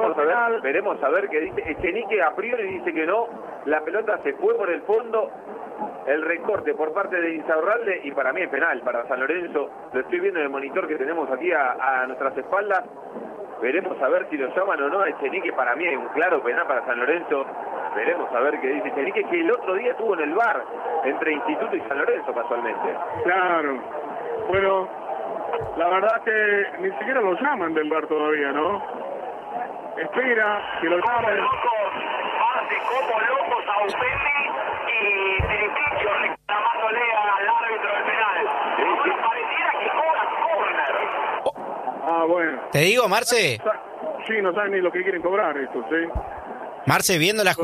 veremos a ver qué dice. Echenique a priori dice que no, la pelota se fue por el fondo, el recorte por parte de Insaurralde y para mí es penal para San Lorenzo. Lo estoy viendo en el monitor que tenemos aquí a nuestras espaldas. Veremos a ver si lo llaman o no a Echenique. Para mí hay un claro penal para San Lorenzo. Veremos a ver qué dice Echenique, que el otro día estuvo en el VAR entre Instituto y San Lorenzo casualmente. Claro, bueno, la verdad que ni siquiera lo llaman del VAR todavía, ¿no? Espera que lo llamen. Como locos a Ausmendi y Tripicio reclamándole al árbitro del penal. Ahora pareciera que cobra córner. Ah, bueno. Te digo, Marce. Sí, no saben ni lo que quieren cobrar estos, ¿sí? Marce, viendo la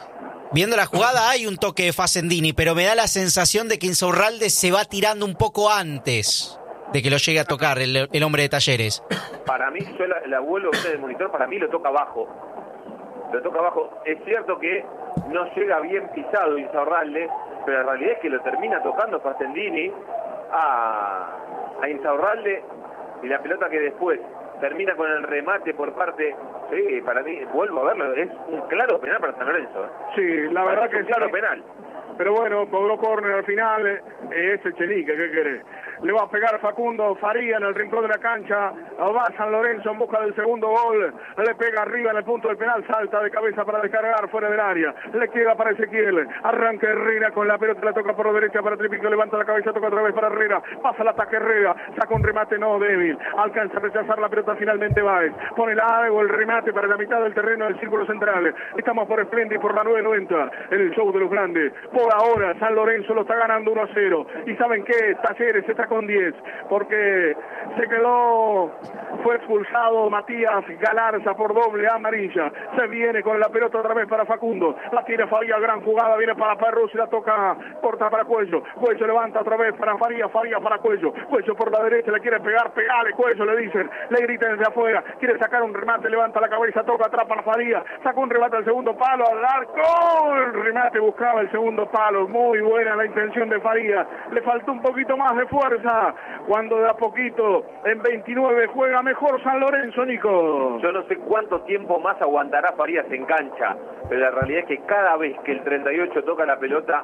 jugada hay un toque de Facendini, pero me da la sensación de que Insaurralde se va tirando un poco antes de que lo llegue a tocar el hombre de Talleres. Para mí, yo la vuelvo a ver del monitor, para mí lo toca abajo. Lo toca abajo. Es cierto que no llega bien pisado Insaurralde, pero la realidad es que lo termina tocando Facendini a Insaurralde, y la pelota que después termina con el remate por parte, sí, para mí, vuelvo a verlo, es un claro penal para San Lorenzo. Sí, la verdad que un claro sí. penal. Pero bueno, cobró córner al final, ese Chenique, ¿qué querés? Le va a pegar Facundo Faría en el rincón de la cancha, va San Lorenzo en busca del segundo gol, le pega arriba en el punto del penal, salta de cabeza para descargar fuera del área, le queda para Ezequiel, arranca Herrera con la pelota, la toca por derecha para Tripico, levanta la cabeza, toca otra vez para Herrera, pasa el ataque Herrera, saca un remate no débil, alcanza a rechazar la pelota finalmente Báez, pone largo el remate para la mitad del terreno del círculo central, estamos por Splendid por la 990, en el show de los grandes, por ahora San Lorenzo lo está ganando 1-0, y ¿saben qué? Talleres está con 10, porque se quedó, fue expulsado Matías Galarza por doble amarilla, se viene con la pelota otra vez para Facundo, la tiene Faría, gran jugada, viene para Perrus y la toca, corta para Cuello, Cuello levanta otra vez para Faría, Faría para Cuello, Cuello por la derecha, le quiere pegar, pegale Cuello, le dicen, le grita desde afuera, quiere sacar un remate, levanta la cabeza, toca atrás para Faría, saca un remate al segundo palo, al arco, el remate buscaba el segundo palo, muy buena la intención de Faría, le faltó un poquito más de fuerza, cuando de a poquito en 29 juega mejor San Lorenzo, Nico. Yo no sé cuánto tiempo más aguantará Farías en cancha, pero la realidad es que cada vez que el 38 toca la pelota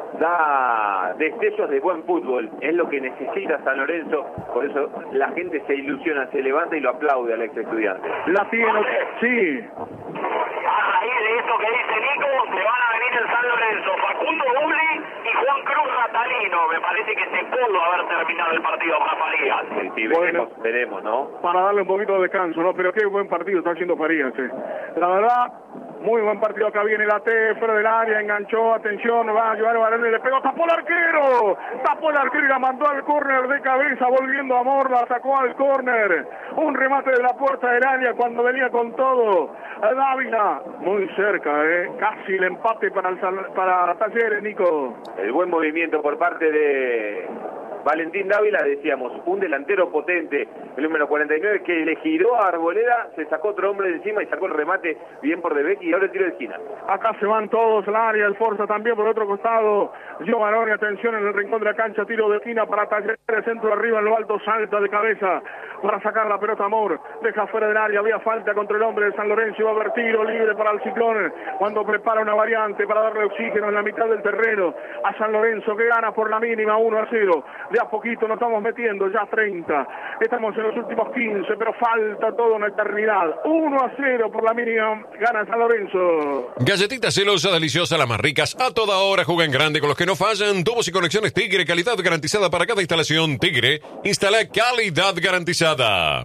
da destellos de buen fútbol, es lo que necesita San Lorenzo, por eso la gente se ilusiona, se levanta y lo aplaude al ex estudiante. La tiene, sí. A raíz de esto que dice Nico, se van a venir el San Lorenzo, Facundo Bulli y Juan Cruz Ratalino. Me parece que se pudo haber terminado el partido para Farías. Sí, Bueno. veremos, ¿no? Para darle un poquito de descanso, ¿no? Pero qué buen partido está haciendo Farías, La verdad, muy buen partido. Acá viene la T, fuera del área, enganchó, atención, va a llevar a Varela y le pegó, tapó el arquero y la mandó al córner de cabeza, volviendo a Morla, sacó al córner, un remate de la puerta del área cuando venía con todo, Dávila, muy cerca, casi el empate para Talleres, Nico. El buen movimiento por parte de Valentín Dávila, decíamos, un delantero potente, el número 49, que le giró a Arboleda, se sacó otro hombre de encima y sacó el remate bien por Debecki y ahora el tiro de esquina. Acá se van todos al área, el Forza también por otro costado, Giovanni, atención en el rincón de la cancha, tiro de esquina para Talleres, centro arriba en lo alto, salta de cabeza para sacar la pelota Amor, deja fuera del área, había falta contra el hombre de San Lorenzo, iba a haber tiro libre para el Ciclón, cuando prepara una variante para darle oxígeno en la mitad del terreno a San Lorenzo, que gana por la mínima 1-0, de a poquito nos estamos metiendo, ya 30, estamos en los últimos 15, pero falta toda una eternidad, 1-0 por la mínima, gana San Lorenzo. Galletitas celosas, deliciosas, las más ricas, a toda hora juegan grande con los que no fallan, tubos y conexiones Tigre, calidad garantizada para cada instalación. Tigre, instala calidad garantizada.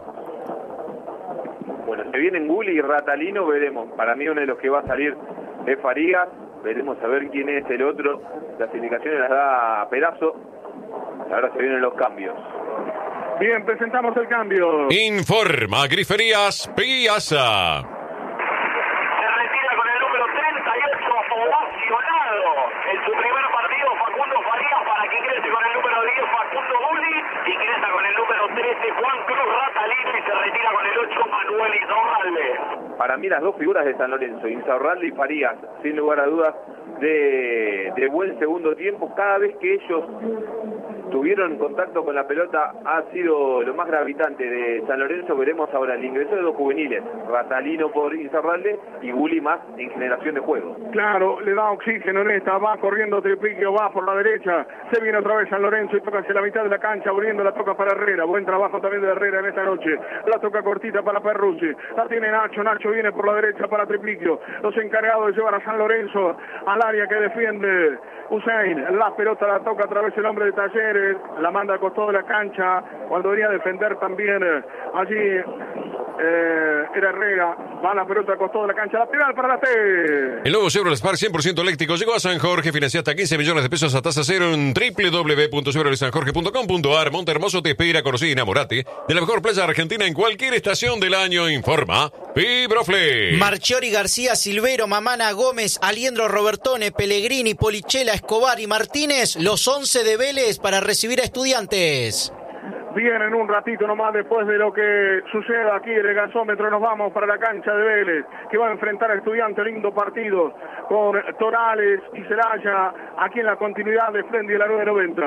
Bueno, se vienen Gulli y Ratalino, veremos. Para mí uno de los que va a salir es Farías, veremos a ver quién es el otro. Las indicaciones las da Perazo. Ahora se vienen los cambios. Bien, presentamos el cambio. Informa Griferías Piazza. Se retira con el número 38, ovacionado en su primer partido Facundo Farías, para que ingrese con el número 10 Facundo Bulli, ingresa con el número 13 Juan Cruz Ratalino y se retira con el 8 Manuel Insaurralde. Para mí las dos figuras de San Lorenzo, Insaurralde y Farías, sin lugar a dudas, de buen segundo tiempo. Cada vez que ellos tuvieron contacto con la pelota ha sido lo más gravitante de San Lorenzo. Veremos ahora el ingreso de dos juveniles, Ratalino por Insaurralde y Gulli más en generación de juego. Claro, le da oxígeno en esta, va corriendo Tripiquio, va por la derecha, se viene otra vez San Lorenzo y toca hacia la mitad de la cancha, abriendo la toca para Herrera, buen trabajo también de Herrera en esta noche, la toca cortita para Perrucci, la tiene Nacho, Nacho viene por la derecha para Tripiquio, los encargados de llevar a San Lorenzo al área que defiende Hussein, la pelota la toca a través del hombre de Talleres, la manda al costado de la cancha, cuando venía a defender también allí era Herrera, va la pelota al costado de la cancha, la penal para la T. El nuevo Chevrolet Spark 100% eléctrico llegó a San Jorge, financia hasta 15 millones de pesos a tasa cero en www.chevroletsanjorge.com.ar. Montehermoso te espera, conocí y enamorate de la mejor playa argentina en cualquier estación del año, informa Fibroflex. Marchiori, García, Silvero, Mamana, Gómez, Aliendro, Robertone, Pellegrini, Polichela, Escobar y Martínez, los 11 de Vélez para recibir a Estudiantes. Bien, en un ratito nomás después de lo que suceda aquí en el gasómetro nos vamos para la cancha de Vélez, que va a enfrentar a Estudiantes, lindo partido con Torales y Celaya, aquí en la continuidad de Splendid de la 990.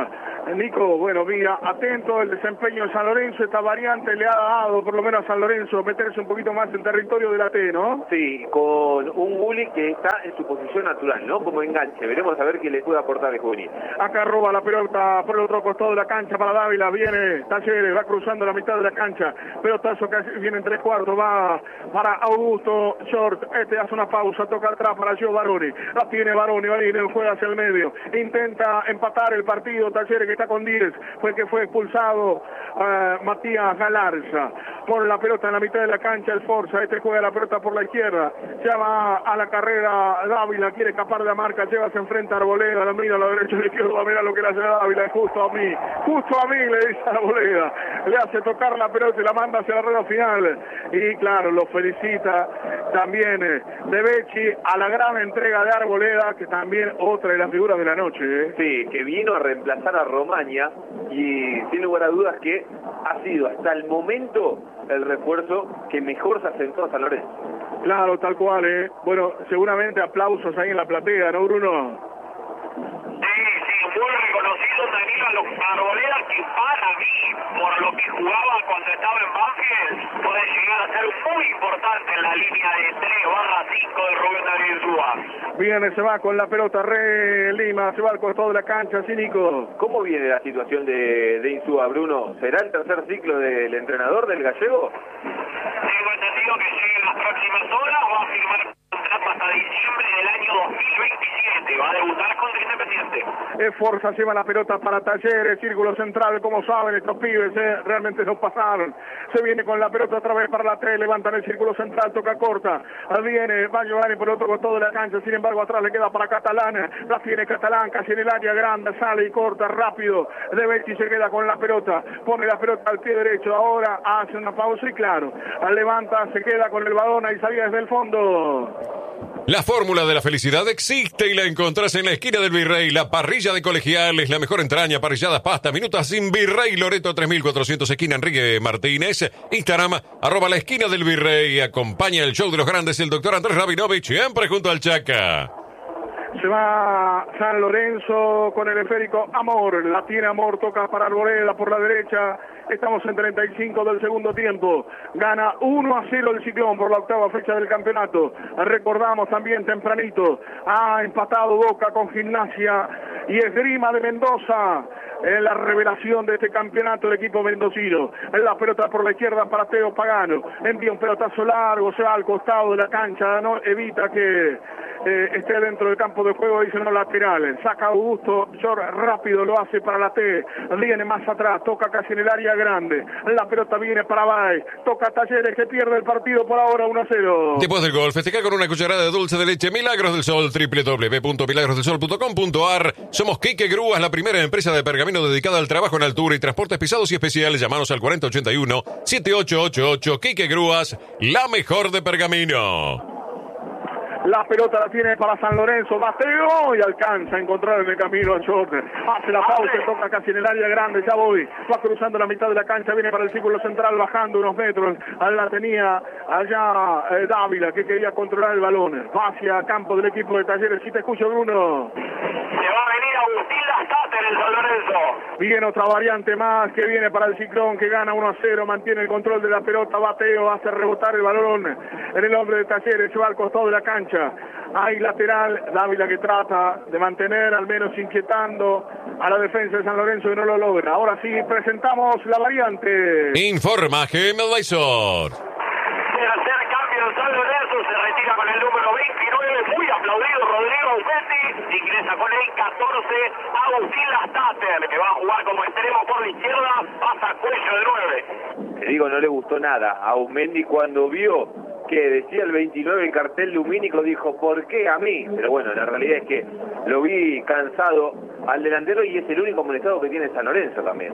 Nico, bueno, mira, atento el desempeño de San Lorenzo, esta variante le ha dado por lo menos a San Lorenzo meterse un poquito más en territorio de la T, ¿no? Sí, con un Gulli que está en su posición natural, ¿no? Como enganche, veremos a ver qué le puede aportar de juvenil. Acá roba la pelota por el otro costado de la cancha para Dávila, viene Talleres, va cruzando la mitad de la cancha, pelotazo que viene en 3/4, va para Augusto Short, hace una pausa, toca atrás para Gio Baroni, la tiene Baroni, juega hacia el medio, intenta empatar el partido, Talleres que está con 10, fue el que fue expulsado Matías Galarza, pone la pelota en la mitad de la cancha, el Forza, juega la pelota por la izquierda, ya va a la carrera Dávila, quiere escapar de la marca, lleva, se enfrenta a Arboleda, la mira a la derecha, la izquierda, mira lo que le hace Dávila, justo a mí, le dice a Arboleda, le hace tocar la pelota y la manda hacia la rueda final, y claro, lo felicita también De Becci a la gran entrega de Arboleda, que también otra de las figuras de la noche. Sí, que vino a reemplazar a Romaña y sin lugar a dudas que ha sido hasta el momento el refuerzo que mejor se asentó a San Lorenzo. Claro, tal cual, Bueno, seguramente aplausos ahí en la platea, ¿no, Bruno? Sí, muy reconocido también a Arboleda, que para mí, por lo que jugaba cuando estaba en Banfield, puede llegar a ser muy importante en la línea de 3/5 de Rubén Darío Insúa. Viene, se va con la pelota, Lima, se va al costado de la cancha, sí, Nico. ¿Cómo viene la situación de Insúa, Bruno? ¿Será el tercer ciclo del entrenador del gallego? Tengo entendido que llega en las próximas horas, va a firmar contrato hasta diciembre del año 2027, va a debutar contra Independiente. Forza lleva la pelota para Talleres, círculo central, como saben estos pibes, realmente no pasaron. Se viene con la pelota otra vez para la T, levantan el círculo central, toca corta, viene, va Giovanni por el otro costado de la cancha, sin embargo atrás le queda para Catalán, la tiene Catalán, casi en el área grande, sale y corta rápido, De Becci se queda con la pelota, pone la pelota al pie derecho, ahora hace una pausa y claro, levanta, se queda con el balón, ahí salía desde el fondo. La fórmula de la felicidad existe y la encontrás en la esquina del Virrey. La parrilla de Colegiales, la mejor entraña, parrilladas, pasta, minutas sin Virrey, Loreto 3400, esquina Enrique Martínez. Instagram, @la esquina del Virrey. Acompaña el show de los grandes el doctor Andrés Rabinovich, siempre junto al Chaca. Se va San Lorenzo con el esférico Amor, la tiene Amor, toca para Arboleda por la derecha, estamos en 35 del segundo tiempo, gana 1-0 el Ciclón por la octava fecha del campeonato, recordamos también tempranito, ha empatado Boca con Gimnasia y Esgrima de Mendoza, en la revelación de este campeonato el equipo mendocino, la pelota por la izquierda para Teo Pagano, envía un pelotazo largo, se va al costado de la cancha, no evita que esté dentro del campo de juego, dice no lateral, saca Augusto, Short rápido lo hace para la T, viene más atrás, toca casi en el área grande, la pelota viene para Bay, toca Talleres que pierde el partido por ahora 1-0. Después del gol, festeja con una cucharada de dulce de leche Milagros del Sol, www.milagrosdelsol.com.ar. Somos Quique Grúas, la primera empresa de pergamino dedicada al trabajo en altura y transportes pesados y especiales. Llamanos al 4081-7888. Quique Grúas, la mejor de pergamino. La pelota la tiene para San Lorenzo, bateo y alcanza a encontrar en el camino a Short. Hace la pausa, toca casi en el área grande, ya voy. Va cruzando la mitad de la cancha, viene para el círculo central, bajando unos metros. La tenía allá Dávila, que quería controlar el balón. Va hacia campo del equipo de Talleres. Si te escucho, Bruno. Se va a venir Agustín Lastate en el San Lorenzo. Viene otra variante más que viene para el Ciclón, que gana 1-0, mantiene el control de la pelota, bateo, hace rebotar el balón en el hombre de Talleres, se va al costado de la cancha. Hay lateral, Dávila que trata de mantener, al menos inquietando a la defensa de San Lorenzo y no lo logra. Ahora sí, presentamos la variante. Informa GM Advisor. Tercer cambio en San Lorenzo, se retira con el número 29, muy aplaudido Rodrigo Aupetti, ingresa con el 14, Agustín Lastate, que va a jugar como extremo por la izquierda, pasa cuello de 9. Te digo, no le gustó nada a Aumendi cuando vio que decía el 29 el cartel lumínico, dijo, ¿por qué a mí? Pero bueno, la realidad es que lo vi cansado al delantero y es el único molestado que tiene San Lorenzo también.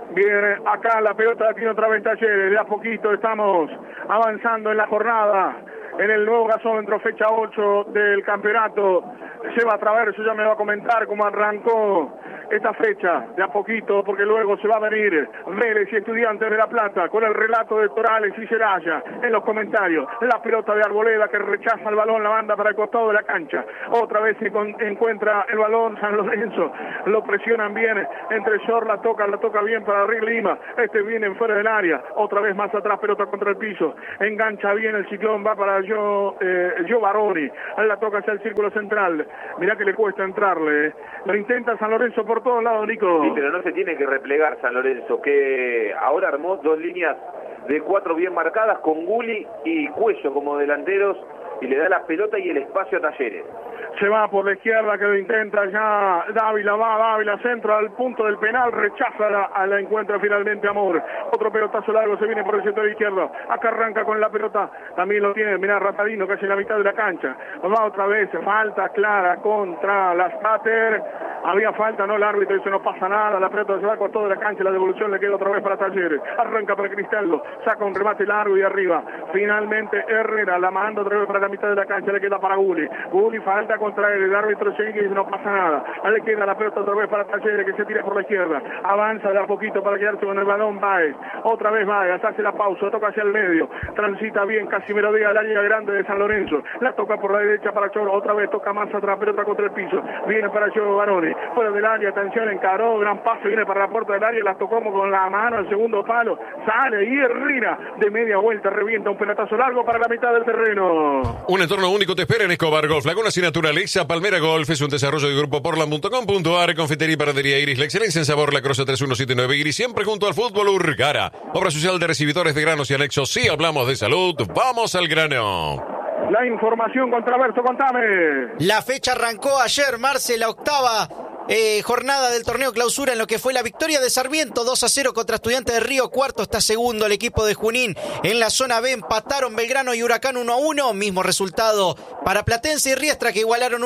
Viene acá la pelota, tiene otra vez Talleres. De a poquito estamos avanzando en la jornada. En el nuevo gasómetro, fecha 8 del campeonato. Seba Traverso ya me va a comentar cómo arrancó esta fecha, de a poquito, porque luego se va a venir Vélez y Estudiantes de La Plata con el relato de Torales y Ceraya en los comentarios. La pelota de Arboleda que rechaza el balón, la banda para el costado de la cancha. Otra vez se encuentra el balón San Lorenzo, lo presionan bien entre Short, la toca bien para Rick Lima. Viene fuera del área, otra vez más atrás, pelota contra el piso. Engancha bien el Ciclón, va para Gio Baroni, la toca hacia el círculo central. Mirá que le cuesta entrarle. Lo intenta San Lorenzo por todos lados, Nico. Sí, pero no se tiene que replegar San Lorenzo, que ahora armó 2 líneas de 4 bien marcadas con Gulli y Cuello como delanteros y le da la pelota y el espacio a Talleres. Se va por la izquierda, que lo intenta ya Dávila, centro al punto del penal, rechaza la encuentra finalmente Amor. Otro pelotazo largo, se viene por el sector izquierdo, acá arranca con la pelota, también lo tiene, mirá, Ratadino, casi en la mitad de la cancha. Va otra vez, falta clara contra la Stater, había falta, no, el árbitro dice no pasa nada, la pelota se va por toda la cancha, la devolución le queda otra vez para Talleres, arranca para Cristaldo, saca un remate largo y arriba, finalmente Herrera la manda otra vez para la mitad de la cancha, le queda para Gulli, falta contra él, el árbitro sigue y dice no pasa nada, le queda la pelota otra vez para Talleres que se tira por la izquierda, avanza de a poquito para quedarse con el balón, Baez, otra vez Baez, hace la pausa, toca hacia el medio, transita bien, casi merodea al área grande de San Lorenzo, la toca por la derecha para Choro, otra vez toca más atrás, pelota contra el piso, viene para Choro Baroni, fuera del área, atención, encaró, gran paso, viene para la puerta del área, la tocó con la mano al segundo palo, sale y Herrera de media vuelta, revienta un pelotazo largo para la mitad del terreno. Un entorno único te espera en Escobar Golf, Lagunas y Naturaleza. Palmera Golf es un desarrollo de Grupo Portland.com.ar, confitería y panadería Iris, la excelencia en sabor, La Croce 3179 Iris, siempre junto al fútbol Urcara. Obra social de recibidores de granos y anexos. Si hablamos de salud, vamos al grano. La información con Traverso, contame. La fecha arrancó ayer, Marce, la octava jornada del torneo clausura en lo que fue la victoria de Sarmiento 2-0 contra Estudiantes de Río. Cuarto está segundo el equipo de Junín. En la zona B empataron Belgrano y Huracán 1-1. Mismo resultado para Platense y Riestra, que igualaron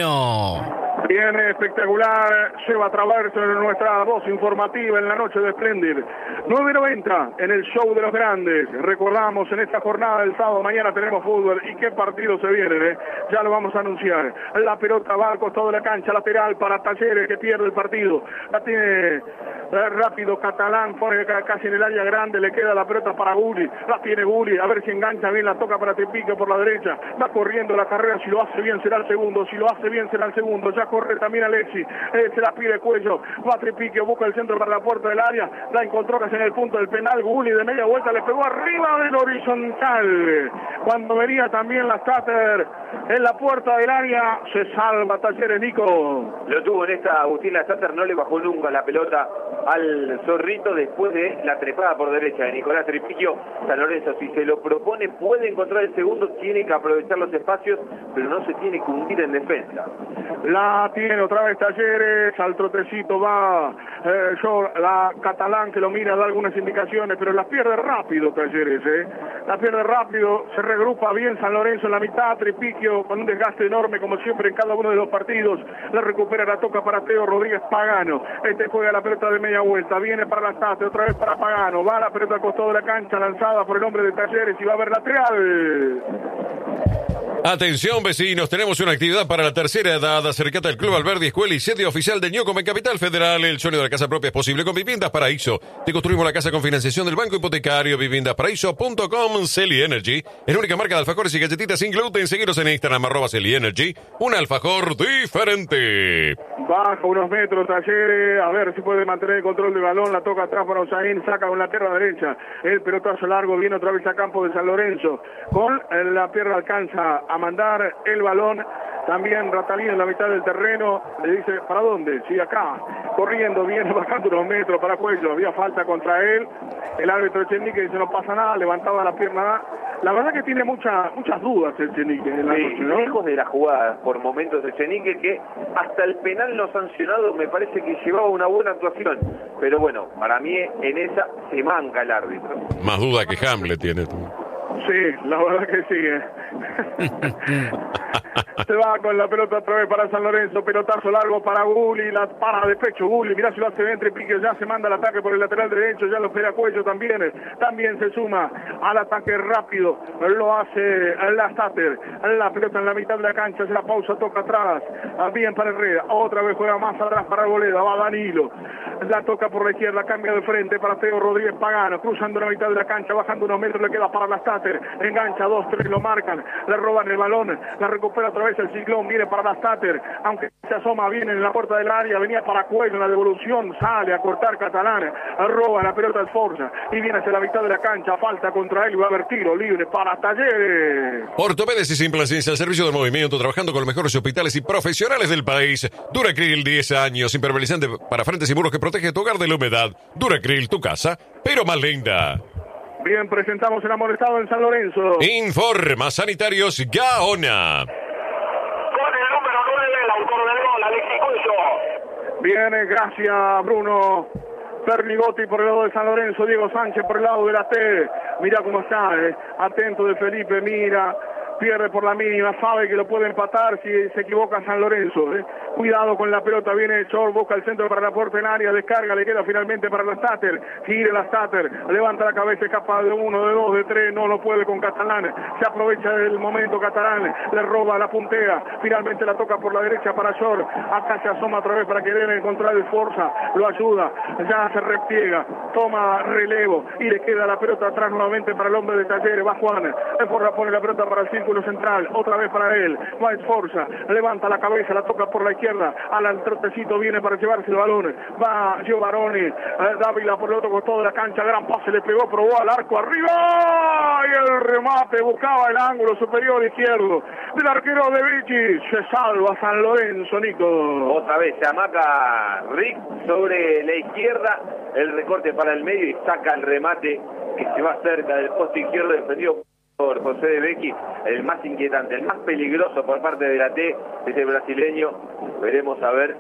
1-1. Viene espectacular, Seba Traverso en nuestra voz informativa en la noche de Splendid. 9:90 en el show de los grandes. Recordamos en esta jornada del sábado, mañana tenemos fútbol y qué partido se viene, ya lo vamos a anunciar. La pelota va al costado de la cancha, lateral para Talleres que pierde el partido. La tiene rápido Catalán, pone casi en el área grande, le queda la pelota para Gulli, la tiene Gulli, a ver si engancha bien, la toca para Tepique por la derecha, va corriendo la carrera, si lo hace bien será el segundo, ya corre también Alexi, se la pide Cuello, va Tepique, busca el centro para la puerta del área, la encontró casi en el punto del penal, Gulli de media vuelta le pegó arriba del horizontal, cuando venía también la Stater en la puerta del área, se salva Talleres, Nico. Lo tuvo en esta Agustín la Stater, no le bajó nunca la pelota al Zorrito después de la trepada por derecha de Nicolás Tripiquio. San Lorenzo, si se lo propone, puede encontrar el segundo, tiene que aprovechar los espacios, pero no se tiene que hundir en defensa. La tiene otra vez Talleres, al trotecito va la Catalán que lo mira, da algunas indicaciones, pero las pierde rápido Talleres, la pierde rápido, se regrupa bien San Lorenzo en la mitad, Tripiquio con un desgaste enorme como siempre en cada uno de los partidos, la recupera, la toca para Teo Rodríguez Pagano, juega la pelota de media vuelta, viene para la State, otra vez para Pagano, va la pelota al costado de la cancha, lanzada por el hombre de Talleres y va a haber lateral. Atención vecinos, tenemos una actividad para la tercera edad. Acercate al Club Alberdi, escuela y sede oficial de Ñocome, Capital Federal. El sueño de la casa propia es posible con Viviendas Paraíso. Te construimos la casa con financiación del Banco Hipotecario. Viviendasparaíso.com. Celi Energy es la única marca de alfajores y galletitas sin gluten. Seguiros en Instagram, @Celi Energy. Un alfajor diferente. Baja unos metros Talleres, a ver si puede mantener el control del balón, la toca atrás para Osaín, saca con la pierna derecha, el pelotazo largo, viene otra vez a campo de San Lorenzo, con la pierna alcanza a mandar el balón, también Ratalín en la mitad del terreno, le dice, ¿para dónde? Sí, acá, corriendo, viene bajando unos metros para Cuello, había falta contra él, el árbitro Echenique dice, no pasa nada, levantaba la pierna, la verdad que tiene muchas dudas el Echenique en la noche, ¿no? Lejos de la jugada, por momentos el Echenique, que hasta el penal no sancionado me parece que llevaba una buena actuación, pero bueno, para mí en esa se manca el árbitro. Más duda que Hamlet tiene tú. Sí, la verdad que sí. Se va con la pelota otra vez para San Lorenzo, pelotazo largo para Gulli, la para de pecho Gulli, mirá si lo hace dentro y Pique ya se manda el ataque por el lateral derecho, ya lo espera Cuello también se suma al ataque rápido, lo hace la Stater, la pelota en la mitad de la cancha, se la pausa, toca atrás, bien para Herrera, otra vez juega más atrás para Arboleda, va Danilo, la toca por la izquierda, cambia de frente para Teo Rodríguez Pagano, cruzando la mitad de la cancha, bajando unos metros, le queda para la Stater, engancha 2-3, lo marcan, le roban el balón, la recupera otra vez el Ciclón, viene para la Stater, aunque se asoma bien en la puerta del área, venía para Cuello en la devolución, sale a cortar Catalán, roba la pelota al Forza y viene hacia la mitad de la cancha, falta contra él y va a haber tiro libre para Talleres. Ortopedes y Implantes al servicio del movimiento, trabajando con los mejores hospitales y profesionales del país. Duracril, 10 años, impermeabilizante para frentes y muros que protege tu hogar de la humedad. Duracril, tu casa, pero más linda. Bien, presentamos el amonestado en San Lorenzo. Informa Sanitarios Gaona. Con el número 9, el autor del gol, Alexis Cuello. Bien, gracias Bruno. Pernigotti por el lado de San Lorenzo, Diego Sánchez por el lado de la T. Mira cómo está, atento de Felipe, mira, pierde por la mínima, sabe que lo puede empatar si se equivoca San Lorenzo. Cuidado con la pelota, viene Chor, busca el centro para la puerta en área, descarga, le queda finalmente para la Stater, gira la Stater, levanta la cabeza, escapa de 1, de 2, de 3, no lo puede con Catalán, se aprovecha del momento Catalán, le roba, la puntea, finalmente la toca por la derecha para Chor, acá se asoma otra vez para querer encontrar el Forza, lo ayuda, ya se repliega, toma relevo y le queda la pelota atrás nuevamente para el hombre de Talleres, va Juan, pone la pelota para el círculo central, otra vez para él, va el Forza, levanta la cabeza, la toca por la izquierda, al trotecito viene para llevarse el balón, va Giovanni, Dávila por el otro costado de la cancha, gran pase, le pegó, probó al arco arriba y el remate, buscaba el ángulo superior izquierdo del arquero de Vichy, se salva San Lorenzo, Nico. Otra vez se amaca Rick sobre la izquierda, el recorte para el medio y saca el remate que se va cerca del poste izquierdo, defendido por José de Becchi, el más inquietante, el más peligroso por parte de la T, es el brasileño. Veremos a ver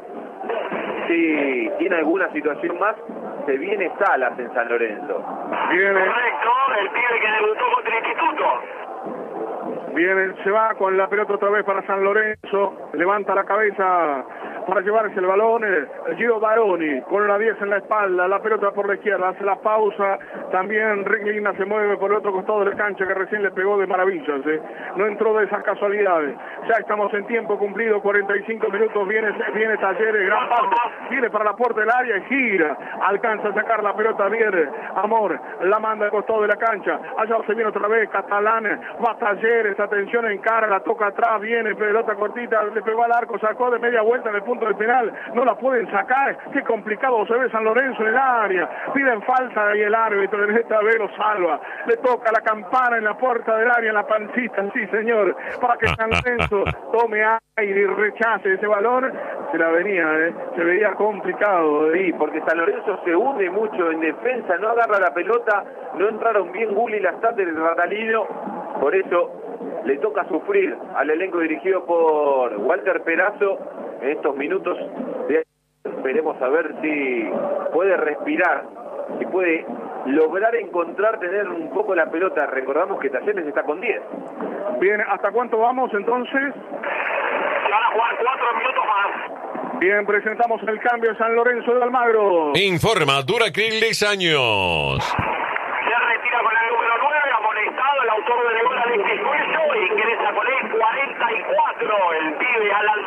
si tiene alguna situación más. Se viene Salas en San Lorenzo. Viene. Correcto, el pibe que debutó contra el Instituto. Viene, se va con la pelota otra vez para San Lorenzo, levanta la cabeza para llevarse el balón, Gio Baroni con la 10 en la espalda, la pelota por la izquierda, hace la pausa, también Rick Lina se mueve por el otro costado de la cancha que recién le pegó de maravillas, no entró de esas casualidades, ya estamos en tiempo cumplido, 45 minutos, viene Talleres, gran pase, viene para la puerta del área y gira, alcanza a sacar la pelota, viene Amor, la manda al costado de la cancha, allá se viene otra vez, Catalán, va Talleres, atención en cara, la toca atrás, viene, pelota cortita, le pegó al arco, sacó de media vuelta en el punto del penal, no la pueden sacar, qué complicado se ve San Lorenzo en el área, piden falta y el árbitro en esta vez lo salva, le toca la campana en la puerta del área, en la pancita, sí señor, para que San Lorenzo tome aire y rechace ese balón, se la venía, se veía complicado. Sí, porque San Lorenzo se hunde mucho en defensa, no agarra la pelota, no entraron bien Gulli, la Stater, el Ratalino, por eso le toca sufrir al elenco dirigido por Walter Perazo en estos minutos. Esperemos a ver si puede respirar, si puede lograr tener un poco la pelota. Recordamos que Talleres está con 10. Bien, ¿hasta cuánto vamos entonces? Van a jugar 4 minutos más. Bien, presentamos el cambio en San Lorenzo de Almagro. Informa Duracril, 10 años. Se retira con el número 9, amonestado el autor del gol Alexis Cuello, ingresa con él 44, el pibe Alan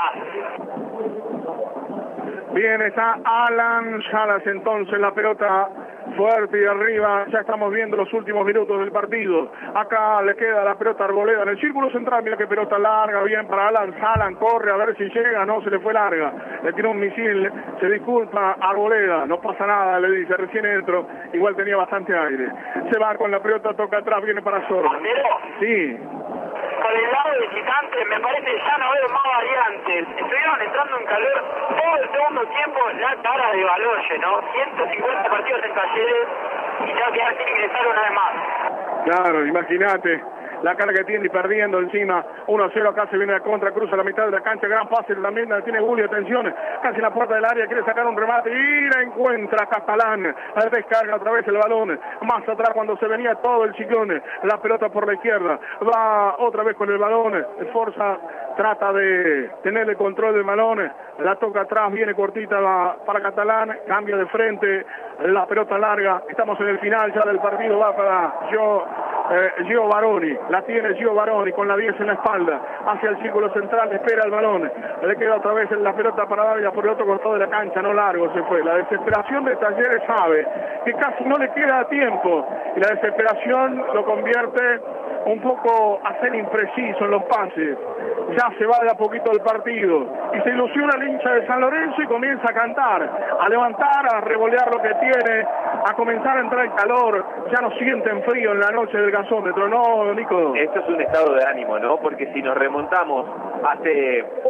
Salas. Bien, está Alan Salas entonces, la pelota fuerte y arriba, ya estamos viendo los últimos minutos del partido, acá le queda la pelota a Arboleda en el círculo central, mira que pelota larga, bien para Alan Salas, corre a ver si llega, no, se le fue larga, le tiró un misil, se disculpa Arboleda, no pasa nada, le dice, recién entro, igual tenía bastante aire, se va con la pelota, toca atrás, viene para Sordo. Sí. Por el lado visitante me parece ya no veo más variantes, estuvieron entrando en calor todo el segundo tiempo, la cara de Baloye, ¿no? 150 partidos en Talleres y ya que hay que ingresar una vez más. Claro, imagínate, la cara que tiene y perdiendo encima. 1-0 acá se viene a contra, cruza la mitad de la cancha, gran pase también tiene Julio, atención, casi en la puerta del área, quiere sacar un remate y la encuentra Catalán, descarga otra vez el balón, más atrás cuando se venía todo el Ciclón, la pelota por la izquierda, va otra vez con el balón, Forza trata de tener el control del balón, la toca atrás, viene cortita para Catalán, cambia de frente, la pelota larga, estamos en el final ya del partido, va para Gio Baroni, la tiene Gio Baroni con la 10 en la espalda, hacia el círculo central, espera el balón, le queda otra vez la pelota para Dávila por el otro costado de la cancha, no largo se fue, la desesperación de Talleres sabe que casi no le queda tiempo, y la desesperación lo convierte un poco a ser impreciso en los pases, ya se va de a poquito el partido, y se ilusiona el hincha de San Lorenzo y comienza a cantar, a levantar, a revolear lo que tiene, a comenzar a entrar el calor, ya no sienten frío en la noche del gasómetro, ¿no, Nico? Esto es un estado de ánimo, ¿no? Porque si nos remontamos hace